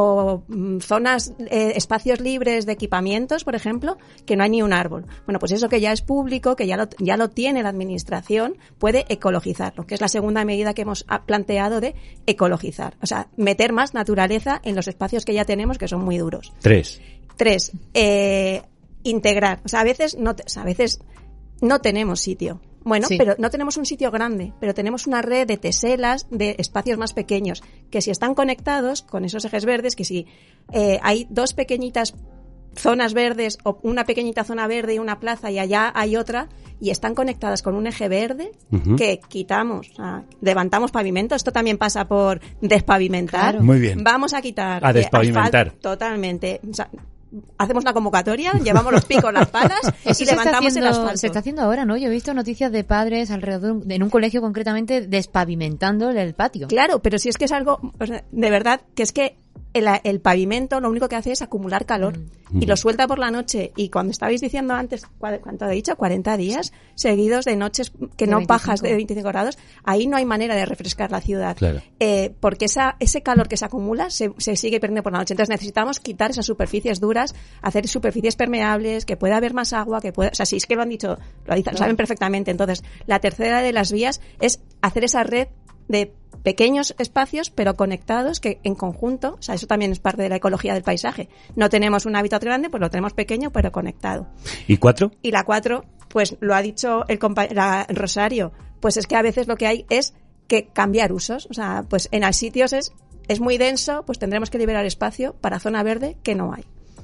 o mm, zonas, eh, espacios libres de equipamientos, por ejemplo, que no hay ni un árbol. Bueno, pues eso que ya es público, que ya lo, ya lo tiene la administración, puede ecologizarlo, que es la segunda medida que hemos planteado de ecologizar. O sea, meter más naturaleza en los espacios que ya tenemos, que son muy duros. Tres. Tres. Eh, integrar. O sea, a veces no, te, o sea, a veces no tenemos sitio. Bueno, sí. Pero no tenemos un sitio grande, pero tenemos una red de teselas, de espacios más pequeños, que si están conectados con esos ejes verdes, que si eh, hay dos pequeñitas zonas verdes o una pequeñita zona verde y una plaza y allá hay otra y están conectadas con un eje verde uh-huh. que quitamos, o sea, levantamos pavimento. Esto también pasa por despavimentar. Claro. Muy bien. Vamos a quitar a despavimentar. Asfalto, totalmente. O sea, hacemos una convocatoria, llevamos los picos, las palas y levantamos haciendo, el asfalto. Se está haciendo ahora, ¿no? Yo he visto noticias de padres alrededor, en un colegio concretamente, despavimentando el patio. Claro, pero si es que es algo, o sea, de verdad, que es que el, el pavimento lo único que hace es acumular calor mm. y lo suelta por la noche. Y cuando estabais diciendo antes, ¿cuánto he dicho? cuarenta días seguidos de noches que de no veinticinco. Bajas de veinticinco grados, ahí no hay manera de refrescar la ciudad. Claro. Eh, porque esa, ese calor que se acumula se, se sigue perdiendo por la noche. Entonces necesitamos quitar esas superficies duras, hacer superficies permeables, que pueda haber más agua, que pueda, o sea, si es que lo han dicho, lo, dicen, lo saben perfectamente. Entonces, la tercera de las vías es hacer esa red de pequeños espacios pero conectados que en conjunto, o sea, eso también es parte de la ecología del paisaje. No tenemos un hábitat grande, pues lo tenemos pequeño pero conectado. ¿Y cuatro? Y la cuatro, pues lo ha dicho el compa- la, Rosario, pues es que a veces lo que hay es que cambiar usos, o sea, pues en sitios es, es muy denso, pues tendremos que liberar espacio para zona verde que no hay.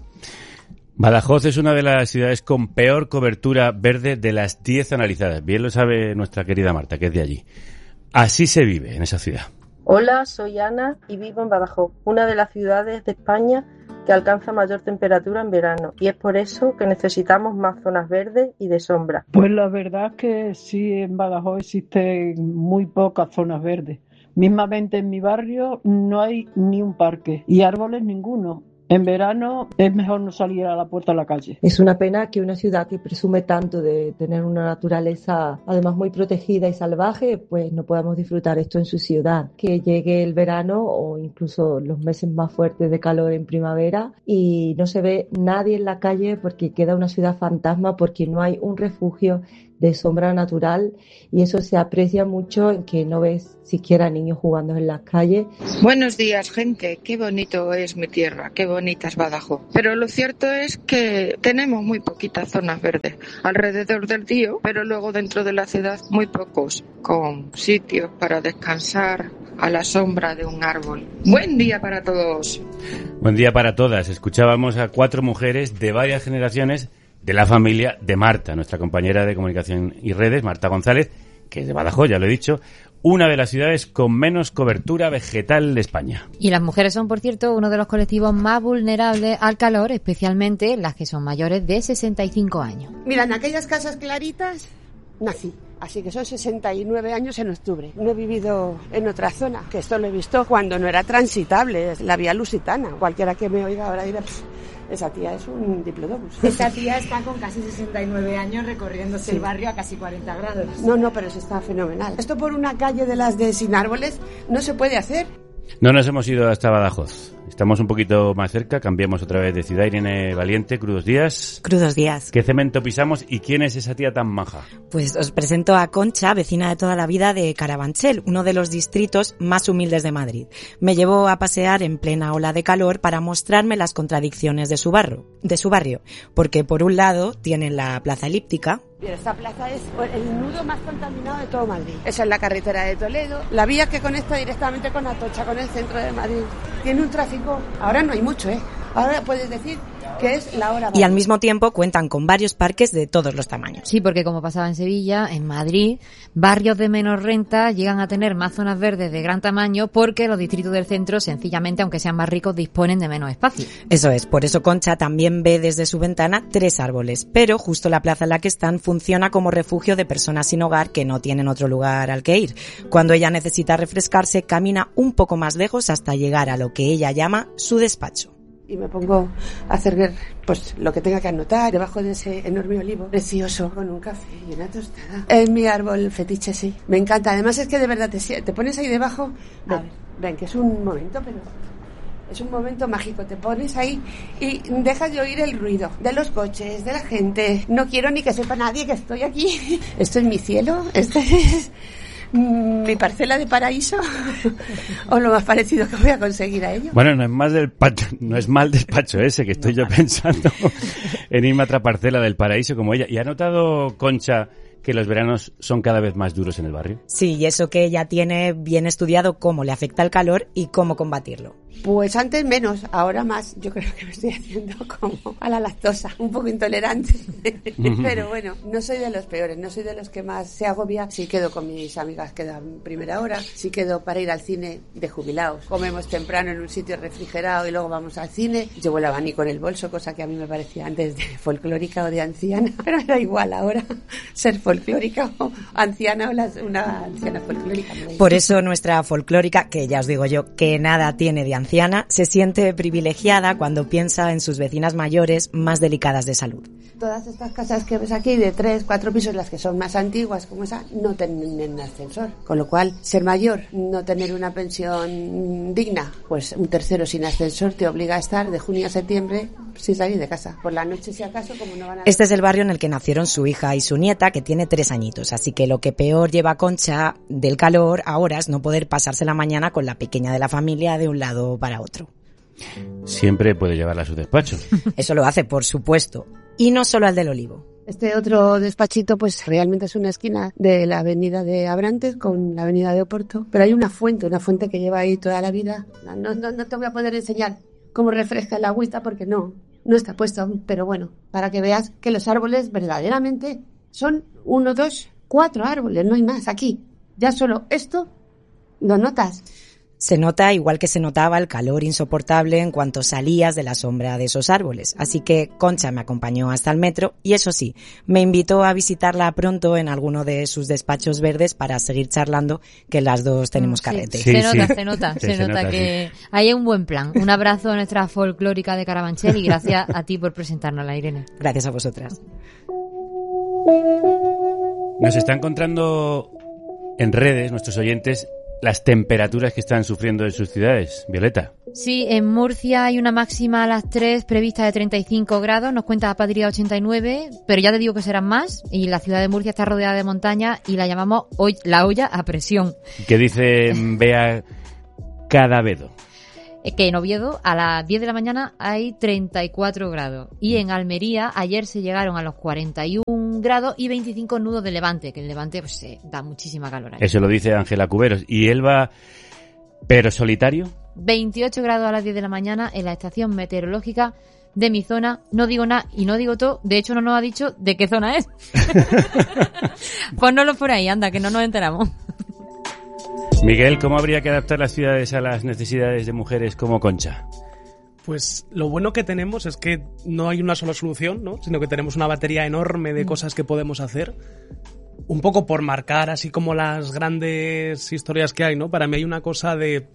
Badajoz es una de las ciudades con peor cobertura verde de las diez analizadas. Bien lo sabe nuestra querida Marta, que es de allí. Así se vive en esa ciudad. Hola, soy Ana y vivo en Badajoz, una de las ciudades de España que alcanza mayor temperatura en verano, y es por eso que necesitamos más zonas verdes y de sombra. Pues la verdad es que sí, en Badajoz existen muy pocas zonas verdes. Mismamente en mi barrio no hay ni un parque y árboles ninguno. En verano es mejor no salir a la puerta de la calle. Es una pena que una ciudad que presume tanto de tener una naturaleza además muy protegida y salvaje, pues no podamos disfrutar esto en su ciudad. Que llegue el verano o incluso los meses más fuertes de calor en primavera y no se ve nadie en la calle porque queda una ciudad fantasma, porque no hay un refugio de sombra natural, y eso se aprecia mucho en que no ves siquiera niños jugando en las calles. Buenos días, gente. Qué bonito es mi tierra, qué bonita es Badajoz. Pero lo cierto es que tenemos muy poquitas zonas verdes alrededor del río, pero luego dentro de la ciudad muy pocos, con sitios para descansar a la sombra de un árbol. Buen día para todos. Buen día para todas. Escuchábamos a cuatro mujeres de varias generaciones de la familia de Marta, nuestra compañera de comunicación y redes, Marta González, que es de Badajoz, ya lo he dicho, una de las ciudades con menos cobertura vegetal de España. Y las mujeres son, por cierto, uno de los colectivos más vulnerables al calor, especialmente las que son mayores de sesenta y cinco años. Mira, en aquellas casas claritas nací, así que son sesenta y nueve años en octubre. No he vivido en otra zona, que esto lo he visto cuando no era transitable, la vía lusitana. Cualquiera que me oiga ahora dirá, esa tía es un diplodocus. Esta tía está con casi sesenta y nueve años recorriéndose Sí. el barrio a casi cuarenta grados. No, no, pero eso está fenomenal. Esto por una calle de las de sin árboles no se puede hacer. No nos hemos ido hasta Badajoz. Estamos un poquito más cerca, cambiamos otra vez de ciudad. Irene Valiente, crudos días. Crudos días. ¿Qué cemento pisamos y quién es esa tía tan maja? Pues os presento a Concha, vecina de toda la vida de Carabanchel, uno de los distritos más humildes de Madrid. Me llevó a pasear en plena ola de calor para mostrarme las contradicciones de su barrio, de su barrio, porque por un lado tienen la plaza elíptica. Mira, esta plaza es el nudo más contaminado de todo Madrid. Esa es la carretera de Toledo, la vía que conecta directamente con Atocha, con el centro de Madrid. Tiene un tráfico, ahora no hay mucho, ¿eh? Ahora puedes decir que es la hora. Y al mismo tiempo cuentan con varios parques de todos los tamaños. Sí, porque como pasaba en Sevilla, en Madrid, barrios de menor renta llegan a tener más zonas verdes de gran tamaño porque los distritos del centro, sencillamente, aunque sean más ricos, disponen de menos espacio. Eso es, por eso Concha también ve desde su ventana tres árboles, pero justo la plaza en la que están funciona como refugio de personas sin hogar que no tienen otro lugar al que ir. Cuando ella necesita refrescarse, camina un poco más lejos hasta llegar a lo que ella llama su despacho. Y me pongo a hacer pues lo que tenga que anotar debajo de ese enorme olivo precioso con un café y una tostada. Es mi árbol fetiche, sí. Me encanta. Además es que de verdad te, te pones ahí debajo. Ven, ven, que es un momento, pero es un momento mágico. Te pones ahí y dejas de oír el ruido de los coches, de la gente. No quiero ni que sepa nadie que estoy aquí. Esto es mi cielo. Esto es mi parcela de paraíso o lo más parecido que voy a conseguir a ello. Bueno, no es más del pacho, no es mal despacho ese que estoy yo pensando en irme a otra parcela del paraíso como ella. ¿Y ha notado, Concha, que los veranos son cada vez más duros en el barrio? Sí, y eso que ella tiene bien estudiado cómo le afecta el calor y cómo combatirlo. Pues antes menos, ahora más. Yo creo que me estoy haciendo como a la lactosa, un poco intolerante. Pero bueno, no soy de los peores, no soy de los que más se agobia. Si quedo con mis amigas que dan primera hora, si quedo para ir al cine de jubilados. Comemos temprano en un sitio refrigerado y luego vamos al cine. Llevo el abanico en el bolso, cosa que a mí me parecía antes de folclórica o de anciana. Pero me da igual ahora ser folclórica o anciana o las, una anciana folclórica. Por eso nuestra folclórica, que ya os digo yo, que nada tiene de anciana, se siente privilegiada cuando piensa en sus vecinas mayores más delicadas de salud. Todas estas casas que ves aquí de tres, cuatro pisos, las que son más antiguas como esa, no tienen ascensor. Con lo cual, ser mayor, no tener una pensión digna, pues un tercero sin ascensor te obliga a estar de junio a septiembre sin salir de casa. Por la noche, si acaso, como no van a... Este es el barrio en el que nacieron su hija y su nieta, que tiene tres añitos. Así que lo que peor lleva a Concha del calor ahora es no poder pasarse la mañana con la pequeña de la familia de un lado para otro. Siempre puede llevarla a su despacho. Eso lo hace, por supuesto. Y no solo al del Olivo. Este otro despachito, pues realmente es una esquina de la avenida de Abrantes con la avenida de Oporto. Pero hay una fuente, una fuente que lleva ahí toda la vida. No, no, no te voy a poder enseñar cómo refresca el agüita porque no, no está puesto aún. Pero bueno, para que veas que los árboles verdaderamente son uno, dos, cuatro árboles, no hay más aquí. Ya solo esto lo notas. Se nota igual que se notaba el calor insoportable en cuanto salías de la sombra de esos árboles. Así que Concha me acompañó hasta el metro y eso sí, me invitó a visitarla pronto en alguno de sus despachos verdes para seguir charlando, que las dos tenemos Sí, carrete. sí, se nota, sí. se nota, sí, se, se nota, nota que sí. Hay un buen plan. Un abrazo a nuestra folclórica de Carabanchel y gracias a ti por presentárnosla, Irene. Gracias a vosotras. Nos está encontrando en redes nuestros oyentes las temperaturas que están sufriendo en sus ciudades. Violeta. Sí, en Murcia hay una máxima a las tres prevista de treinta y cinco grados, nos cuenta Patria ochenta y nueve, pero ya te digo que serán más, y la ciudad de Murcia está rodeada de montaña y la llamamos hoy la olla a presión. ¿Qué dice Bea Cadavedo? Que en Oviedo a las diez de la mañana hay treinta y cuatro grados y en Almería ayer se llegaron a los cuarenta y un grados y veinticinco nudos de Levante, que el Levante pues eh, da muchísima calor ahí. Eso lo dice Ángela Cuberos. ¿Y Elba, pero solitario? veintiocho grados a las diez de la mañana en la estación meteorológica de mi zona. No digo nada y no digo todo, de hecho no nos ha dicho de qué zona es. Pónnoslo por ahí, anda, que no nos enteramos. Miguel, ¿cómo habría que adaptar las ciudades a las necesidades de mujeres como Concha? Pues lo bueno que tenemos es que no hay una sola solución, ¿no? Sino que tenemos una batería enorme de cosas que podemos hacer. Un poco por marcar así como las grandes historias que hay, ¿no? Para mí hay una cosa de...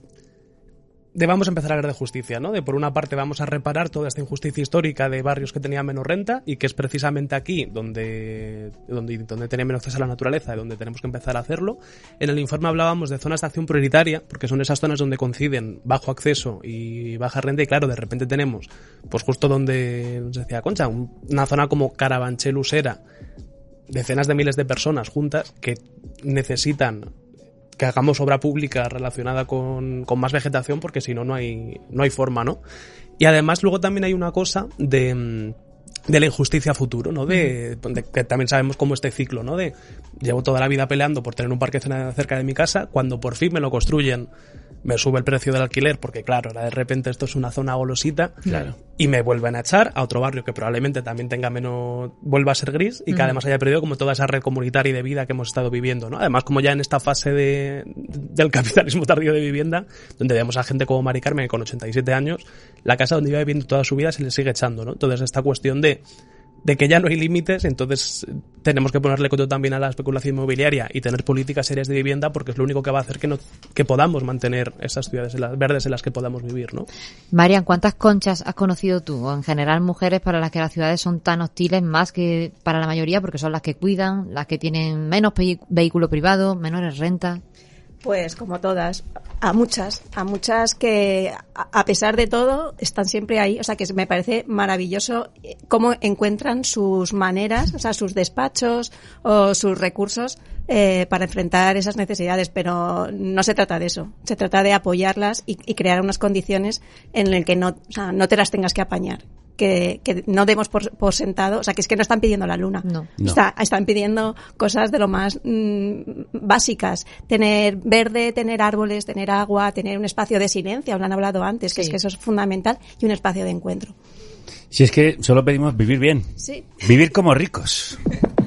de vamos a empezar a hablar de justicia, ¿no? De por una parte vamos a reparar toda esta injusticia histórica de barrios que tenían menos renta y que es precisamente aquí donde, donde, donde tenía menos acceso a la naturaleza y donde tenemos que empezar a hacerlo. En el informe hablábamos de zonas de acción prioritaria, porque son esas zonas donde coinciden bajo acceso y baja renta y claro, de repente tenemos, pues justo donde nos decía Concha, un, una zona como Carabanchel, Usera, decenas de miles de personas juntas que necesitan que hagamos obra pública relacionada con, con más vegetación, porque si no, no hay, no hay forma, ¿no? Y además luego también hay una cosa de, de la injusticia a futuro, ¿no? De, de que también sabemos cómo este ciclo, ¿no? De llevo toda la vida peleando por tener un parque cerca de mi casa, cuando por fin me lo construyen, me sube el precio del alquiler, porque claro, ahora de repente esto es una zona golosita, claro, y me vuelven a echar a otro barrio que probablemente también tenga menos, vuelva a ser gris, y que uh-huh. además haya perdido como toda esa red comunitaria y de vida que hemos estado viviendo, ¿no? Además, como ya en esta fase de, del capitalismo tardío de vivienda, donde vemos a gente como Mari Carmen con ochenta y siete años, la casa donde iba viviendo toda su vida se le sigue echando, ¿no? Entonces esta cuestión de de que ya no hay límites, entonces tenemos que ponerle coto también a la especulación inmobiliaria y tener políticas serias de vivienda, porque es lo único que va a hacer que no, que podamos mantener esas ciudades en las, verdes en las que podamos vivir, ¿no? Marian, ¿cuántas conchas has conocido tú? O en general mujeres para las que las ciudades son tan hostiles más que para la mayoría, porque son las que cuidan, las que tienen menos pe- vehículo privado, menores rentas. Pues como todas, a muchas, a muchas que a pesar de todo están siempre ahí, o sea que me parece maravilloso cómo encuentran sus maneras, o sea sus despachos o sus recursos eh, para enfrentar esas necesidades, pero no se trata de eso, se trata de apoyarlas y, y crear unas condiciones en las que no, o sea, no te las tengas que apañar. Que, que no demos por, por sentado, o sea, que es que no están pidiendo la luna. No. no. Está, están pidiendo cosas de lo más mmm, básicas. Tener verde, tener árboles, tener agua, tener un espacio de silencio, lo han hablado antes, que sí. es que eso es fundamental, y un espacio de encuentro. Si es que solo pedimos vivir bien. Sí. Vivir como ricos.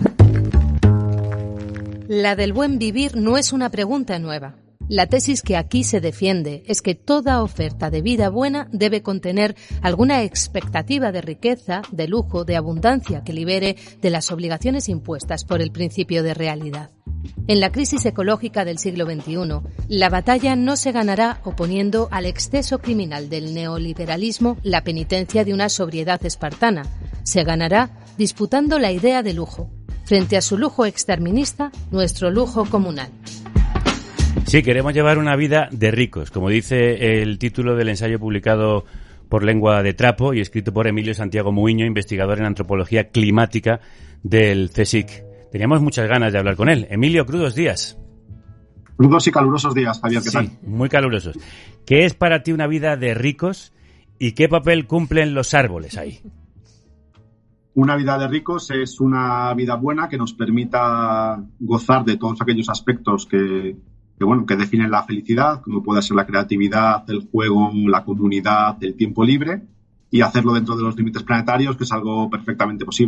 La del buen vivir no es una pregunta nueva. La tesis que aquí se defiende es que toda oferta de vida buena debe contener alguna expectativa de riqueza, de lujo, de abundancia que libere de las obligaciones impuestas por el principio de realidad. En la crisis ecológica del siglo veintiuno, la batalla no se ganará oponiendo al exceso criminal del neoliberalismo la penitencia de una sobriedad espartana. Se ganará disputando la idea de lujo. Frente a su lujo exterminista, nuestro lujo comunal. Sí, queremos llevar una vida de ricos, como dice el título del ensayo publicado por Lengua de Trapo y escrito por Emilio Santiago Muiño, investigador en antropología climática del CSIC. Teníamos muchas ganas de hablar con él. Emilio, crudos días. Crudos y calurosos días, Javier, ¿qué sí, tal? Muy calurosos. ¿Qué es para ti una vida de ricos y qué papel cumplen los árboles ahí? Una vida de ricos es una vida buena que nos permita gozar de todos aquellos aspectos que... que bueno, que definen la felicidad, como puede ser la creatividad, el juego, la comunidad, el tiempo libre, y hacerlo dentro de los límites planetarios, que es algo perfectamente posible.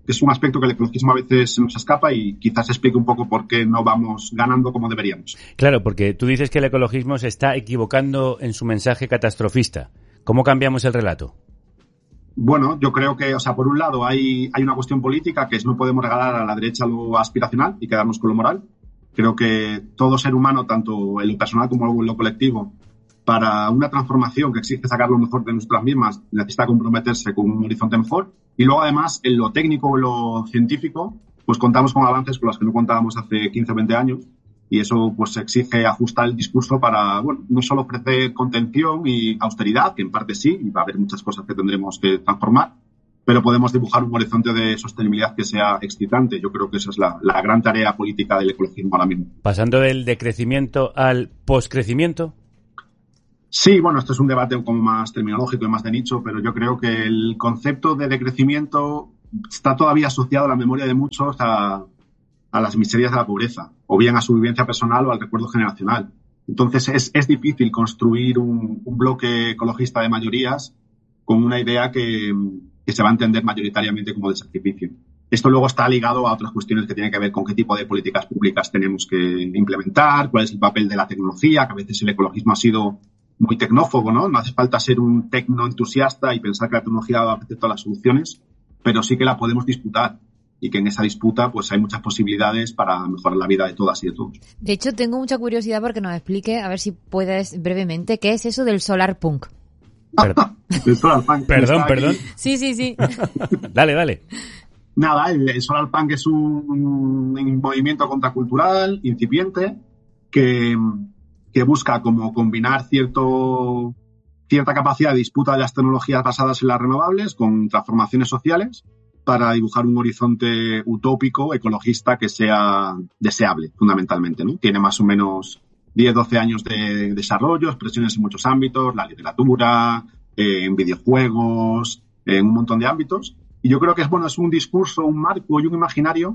que es un aspecto que el ecologismo a veces nos escapa y quizás explique un poco por qué no vamos ganando como deberíamos. Claro, porque tú dices que el ecologismo se está equivocando en su mensaje catastrofista. ¿Cómo cambiamos el relato? Bueno, yo creo que, o sea, por un lado hay, hay una cuestión política que es no podemos regalar a la derecha lo aspiracional y quedarnos con lo moral. Creo que todo ser humano, tanto en lo personal como en lo colectivo, para una transformación que exige sacar lo mejor de nosotras mismas, necesita comprometerse con un horizonte mejor. Y luego, además, en lo técnico o en lo científico, pues contamos con avances con los que no contábamos hace quince o veinte años. Y eso pues exige ajustar el discurso para, bueno, no solo ofrecer contención y austeridad, que en parte sí, y va a haber muchas cosas que tendremos que transformar, pero podemos dibujar un horizonte de sostenibilidad que sea excitante. Yo creo que esa es la, la gran tarea política del ecologismo ahora mismo. Pasando del decrecimiento al poscrecimiento. Sí, bueno, esto es un debate como más terminológico y más de nicho, pero yo creo que el concepto de decrecimiento está todavía asociado a la memoria de muchos a, a las miserias de la pobreza, o bien a su vivencia personal o al recuerdo generacional. Entonces es, es difícil construir un, un bloque ecologista de mayorías con una idea que, que se va a entender mayoritariamente como de sacrificio. Esto luego está ligado a otras cuestiones que tienen que ver con qué tipo de políticas públicas tenemos que implementar, cuál es el papel de la tecnología, que a veces el ecologismo ha sido muy tecnófobo, ¿no? No hace falta ser un tecnoentusiasta y pensar que la tecnología va a ofrecer todas las soluciones, pero sí que la podemos disputar y que en esa disputa pues hay muchas posibilidades para mejorar la vida de todas y de todos. De hecho, tengo mucha curiosidad porque nos explique, a ver si puedes brevemente, ¿qué es eso del solar punk? Perdón, el solar punk perdón. perdón. Sí, sí, sí. Dale, dale. Nada, el, el solar punk es un, un movimiento contracultural incipiente que... que busca como combinar cierto, cierta capacidad de disputa de las tecnologías basadas en las renovables con transformaciones sociales para dibujar un horizonte utópico, ecologista, que sea deseable, fundamentalmente, ¿no? Tiene más o menos diez, doce años de desarrollo, expresiones en muchos ámbitos, la literatura, eh, en videojuegos, en un montón de ámbitos. Y yo creo que es, bueno, es un discurso, un marco y un imaginario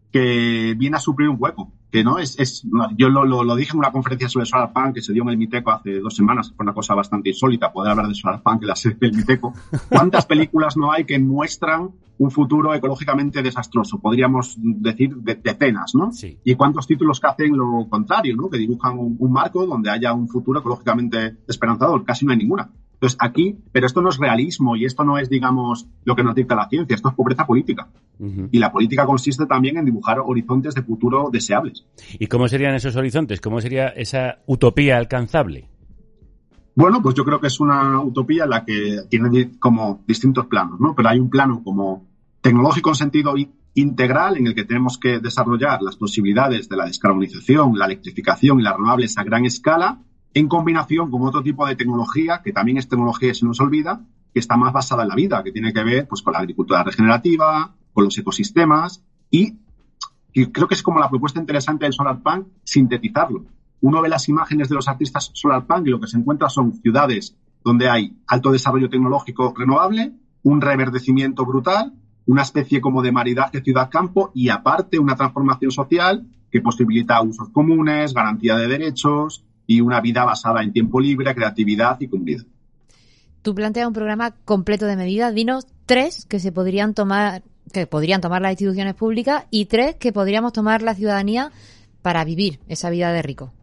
que viene a suplir un hueco, que no es, es no, yo lo, lo, lo dije en una conferencia sobre Solar Punk que se dio en el Miteco hace dos semanas, fue una cosa bastante insólita poder hablar de Solar Punk en la sede del Miteco. ¿Cuántas películas no hay que muestran un futuro ecológicamente desastroso? Podríamos decir de, decenas, ¿no? Sí. Y cuántos títulos que hacen lo contrario, ¿no? Que dibujan un, un marco donde haya un futuro ecológicamente esperanzador. Casi no hay ninguna. Entonces, aquí, pero esto no es realismo y esto no es, digamos, lo que nos dicta la ciencia, esto es pobreza política. Uh-huh. Y la política consiste también en dibujar horizontes de futuro deseables. ¿Y cómo serían esos horizontes? ¿Cómo sería esa utopía alcanzable? Bueno, pues yo creo que es una utopía en la que tiene como distintos planos, ¿no? Pero hay un plano como tecnológico en sentido integral en el que tenemos que desarrollar las posibilidades de la descarbonización, la electrificación y las renovables a gran escala, en combinación con otro tipo de tecnología, que también es tecnología y se nos olvida, que está más basada en la vida, que tiene que ver pues con la agricultura regenerativa, con los ecosistemas, y, y creo que es como la propuesta interesante del Solar Punk, sintetizarlo. Uno ve las imágenes de los artistas Solar Punk y lo que se encuentra son ciudades donde hay alto desarrollo tecnológico renovable, un reverdecimiento brutal, una especie como de maridaje ciudad-campo y aparte una transformación social que posibilita usos comunes, garantía de derechos y una vida basada en tiempo libre, creatividad y comunidad. Tú planteas un programa completo de medidas. Dinos tres que se podrían tomar, que podrían tomar las instituciones públicas y tres que podríamos tomar la ciudadanía para vivir esa vida de rico.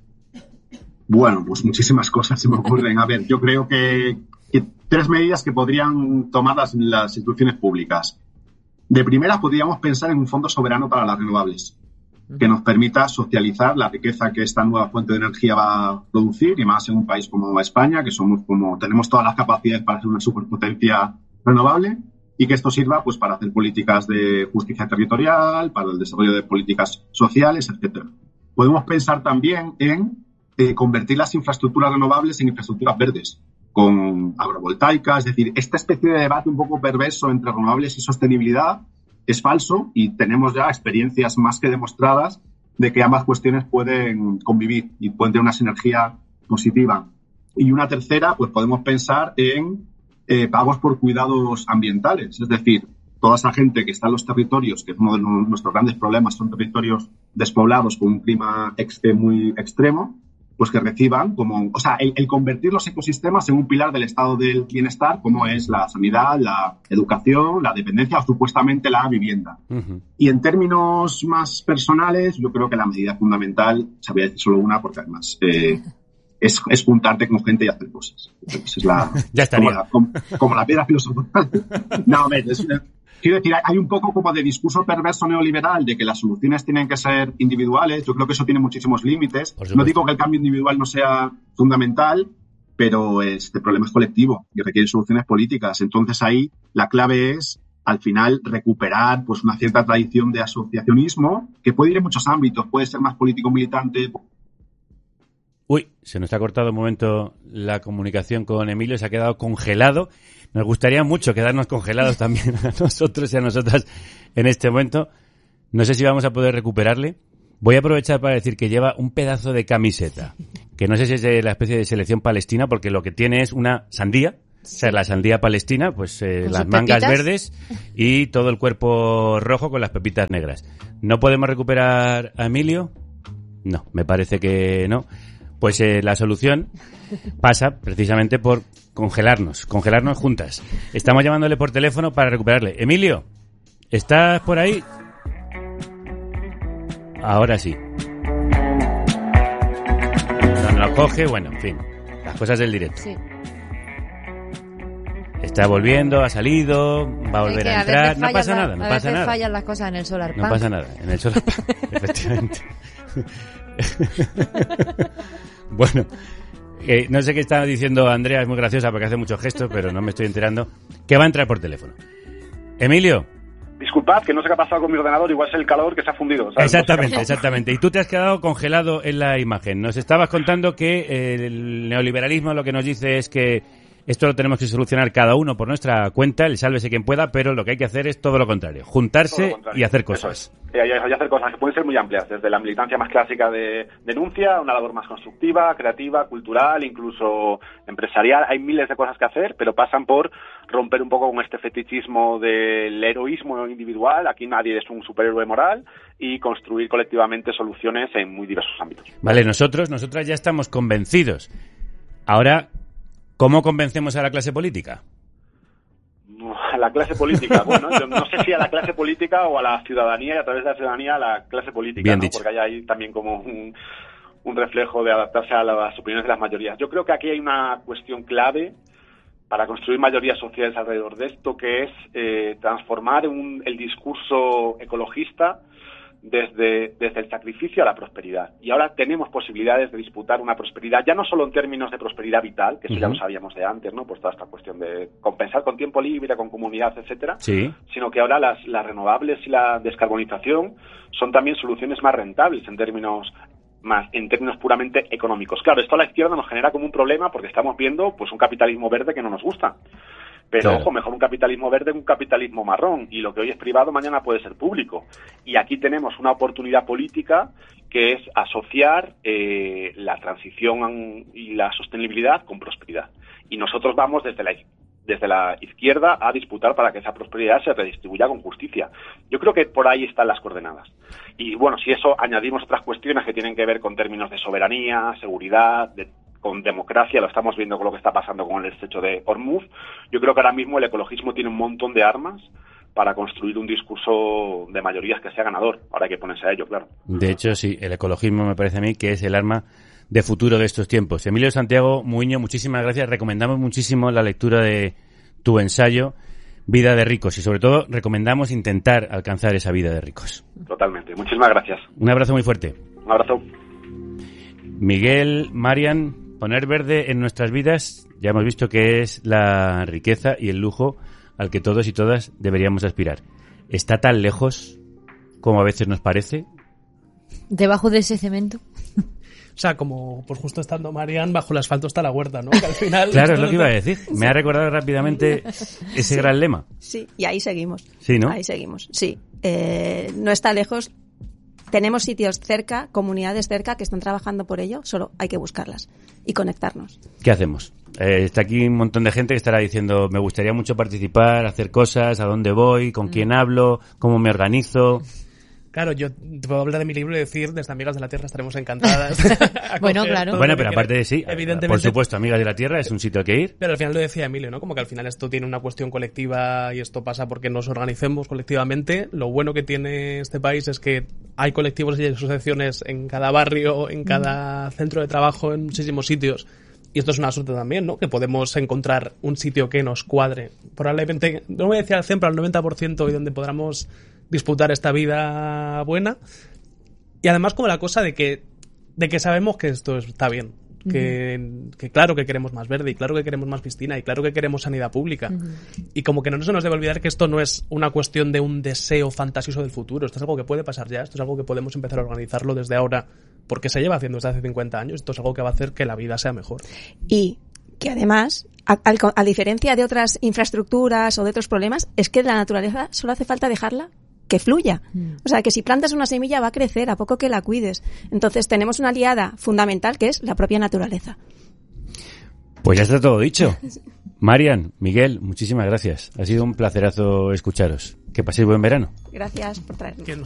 Bueno, pues muchísimas cosas se me ocurren. A ver, yo creo que, que tres medidas que podrían tomar las, las instituciones públicas. De primera, podríamos pensar en un fondo soberano para las renovables, que nos permita socializar la riqueza que esta nueva fuente de energía va a producir, y más en un país como España, que somos como tenemos todas las capacidades para ser una superpotencia renovable, y que esto sirva pues para hacer políticas de justicia territorial, para el desarrollo de políticas sociales, etcétera. Podemos pensar también en eh, convertir las infraestructuras renovables en infraestructuras verdes, con agrovoltaica, es decir, esta especie de debate un poco perverso entre renovables y sostenibilidad es falso y tenemos ya experiencias más que demostradas de que ambas cuestiones pueden convivir y pueden tener una sinergia positiva. Y una tercera, pues podemos pensar en eh, pagos por cuidados ambientales, es decir, toda esa gente que está en los territorios, que es uno de nuestros grandes problemas, son territorios despoblados con un clima extre muy extremo, pues que reciban como, o sea, el, el convertir los ecosistemas en un pilar del estado del bienestar, como es la sanidad, la educación, la dependencia o supuestamente la vivienda. Uh-huh. Y en términos más personales, yo creo que la medida fundamental, sabría decir solo una, porque además eh, es, es juntarte con gente y hacer cosas. Entonces, es la, ya estaría. Como la, como, como la piedra filosofal. No, a ver, es una, quiero decir, hay un poco como de discurso perverso neoliberal de que las soluciones tienen que ser individuales. Yo creo que eso tiene muchísimos límites. No digo que el cambio individual no sea fundamental, pero este problema es colectivo y requiere soluciones políticas. Entonces ahí la clave es, al final, recuperar pues una cierta tradición de asociacionismo que puede ir en muchos ámbitos. Puede ser más político-militante. Uy, se nos ha cortado un momento la comunicación con Emilio, se ha quedado congelado. Nos gustaría mucho quedarnos congelados también a nosotros y a nosotras en este momento. No sé si vamos a poder recuperarle. Voy a aprovechar para decir que lleva un pedazo de camiseta, que no sé si es de la especie de selección palestina, porque lo que tiene es una sandía. O sea, la sandía palestina, pues eh, las mangas pepitas verdes y todo el cuerpo rojo con las pepitas negras. ¿No podemos recuperar a Emilio? No, me parece que no. Pues eh, la solución pasa precisamente por congelarnos, congelarnos juntas. Estamos llamándole por teléfono para recuperarle. Emilio, ¿estás por ahí? Ahora sí. No lo coge, bueno, en fin, las cosas del directo. Sí. Está volviendo, ha salido, va a volver a entrar. No pasa nada, no pasa nada. A veces fallan las cosas en el Solar Punk. No pasa nada, en el Solar Punk, efectivamente. Bueno, eh, no sé qué está diciendo Andrea, es muy graciosa porque hace muchos gestos, pero no me estoy enterando. Que va a entrar por teléfono. Emilio. Disculpad, que no sé qué ha pasado con mi ordenador, igual es el calor que se ha fundido. ¿Sabes? Exactamente, no sé exactamente. Y tú te has quedado congelado en la imagen. Nos estabas contando que eh, el neoliberalismo lo que nos dice es que esto lo tenemos que solucionar cada uno por nuestra cuenta, el sálvese quien pueda, pero lo que hay que hacer es todo lo contrario, juntarse lo contrario. Y hacer cosas. Y hay, hay hacer cosas que pueden ser muy amplias, desde la militancia más clásica de denuncia, una labor más constructiva, creativa, cultural, incluso empresarial. Hay miles de cosas que hacer, pero pasan por romper un poco con este fetichismo del heroísmo individual, aquí nadie es un superhéroe moral, y construir colectivamente soluciones en muy diversos ámbitos. Vale, nosotros, nosotras ya estamos convencidos. Ahora, ¿cómo convencemos a la clase política? A la clase política, bueno, yo no sé si a la clase política o a la ciudadanía y a través de la ciudadanía a la clase política, Bien ¿no? dicho. Porque hay ahí también como un, un reflejo de adaptarse a las opiniones de las mayorías. Yo creo que aquí hay una cuestión clave para construir mayorías sociales alrededor de esto, que es eh, transformar un, el discurso ecologista desde, desde el sacrificio a la prosperidad. Y ahora tenemos posibilidades de disputar una prosperidad, ya no solo en términos de prosperidad vital, que eso uh-huh. ya lo sabíamos de antes, ¿no? Pues toda esta cuestión de compensar con tiempo libre, con comunidad, etcétera, sí. Sino que ahora las, las renovables y la descarbonización son también soluciones más rentables en términos más en términos puramente económicos. Claro, esto a la izquierda nos genera como un problema porque estamos viendo pues un capitalismo verde que no nos gusta. Pero, claro. Ojo, mejor un capitalismo verde que un capitalismo marrón. Y lo que hoy es privado, mañana puede ser público. Y aquí tenemos una oportunidad política que es asociar eh, la transición y la sostenibilidad con prosperidad. Y nosotros vamos desde la, desde la izquierda a disputar para que esa prosperidad se redistribuya con justicia. Yo creo que por ahí están las coordenadas. Y bueno, si eso añadimos otras cuestiones que tienen que ver con términos de soberanía, seguridad, de con democracia, lo estamos viendo con lo que está pasando con el estrecho de Hormuz. Yo creo que ahora mismo el ecologismo tiene un montón de armas para construir un discurso de mayorías que sea ganador. Ahora hay que ponerse a ello, claro. De hecho, sí, el ecologismo me parece a mí que es el arma de futuro de estos tiempos. Emilio Santiago Muiño, muchísimas gracias. Recomendamos muchísimo la lectura de tu ensayo, Vida de ricos, y sobre todo recomendamos intentar alcanzar esa vida de ricos. Totalmente. Muchísimas gracias. Un abrazo muy fuerte. Un abrazo. Miguel, Marian, poner verde en nuestras vidas, ya hemos visto que es la riqueza y el lujo al que todos y todas deberíamos aspirar. ¿Está tan lejos como a veces nos parece? ¿Debajo de ese cemento? O sea, como pues justo estando Marian, bajo el asfalto está la huerta, ¿no? Que al final... Claro, es lo que iba a decir. Me ha recordado rápidamente ese sí. gran lema. Sí, y ahí seguimos. Sí, ¿no? Ahí seguimos, sí. Eh, no está lejos. Tenemos sitios cerca, comunidades cerca que están trabajando por ello, solo hay que buscarlas y conectarnos. ¿Qué hacemos? Eh, está aquí un montón de gente que estará diciendo, me gustaría mucho participar, hacer cosas, a dónde voy, con mm. quién hablo, cómo me organizo. Claro, yo te puedo hablar de mi libro y decir, desde Amigas de la Tierra estaremos encantadas. Bueno, claro. Bueno, pero aparte de sí, evidentemente, por supuesto, Amigas de la Tierra es un sitio al que ir. Pero al final lo decía Emilio, ¿no? Como que al final esto tiene una cuestión colectiva y esto pasa porque nos organicemos colectivamente. Lo bueno que tiene este país es que hay colectivos y asociaciones en cada barrio, en cada centro de trabajo, en muchísimos sitios. Y esto es una suerte también, ¿no? Que podemos encontrar un sitio que nos cuadre. Probablemente, no voy a decir al cien, pero al noventa por ciento y donde podamos disputar esta vida buena. Y además como la cosa de que de que sabemos que esto está bien. Uh-huh. Que, que claro que queremos más verde, y claro que queremos más piscina, y claro que queremos sanidad pública. Uh-huh. Y como que no se nos debe olvidar que esto no es una cuestión de un deseo fantasioso del futuro. Esto es algo que puede pasar ya, esto es algo que podemos empezar a organizarlo desde ahora, porque se lleva haciendo desde hace cincuenta años. Esto es algo que va a hacer que la vida sea mejor. Y que además, a, a, a diferencia de otras infraestructuras o de otros problemas, es que la naturaleza solo hace falta dejarla que fluya. Mm. O sea, que si plantas una semilla va a crecer a poco que la cuides. Entonces tenemos una aliada fundamental que es la propia naturaleza. Pues ya está todo dicho. Marian, Miguel, muchísimas gracias. Ha sido un placerazo escucharos. Que paséis buen verano. Gracias por traernos.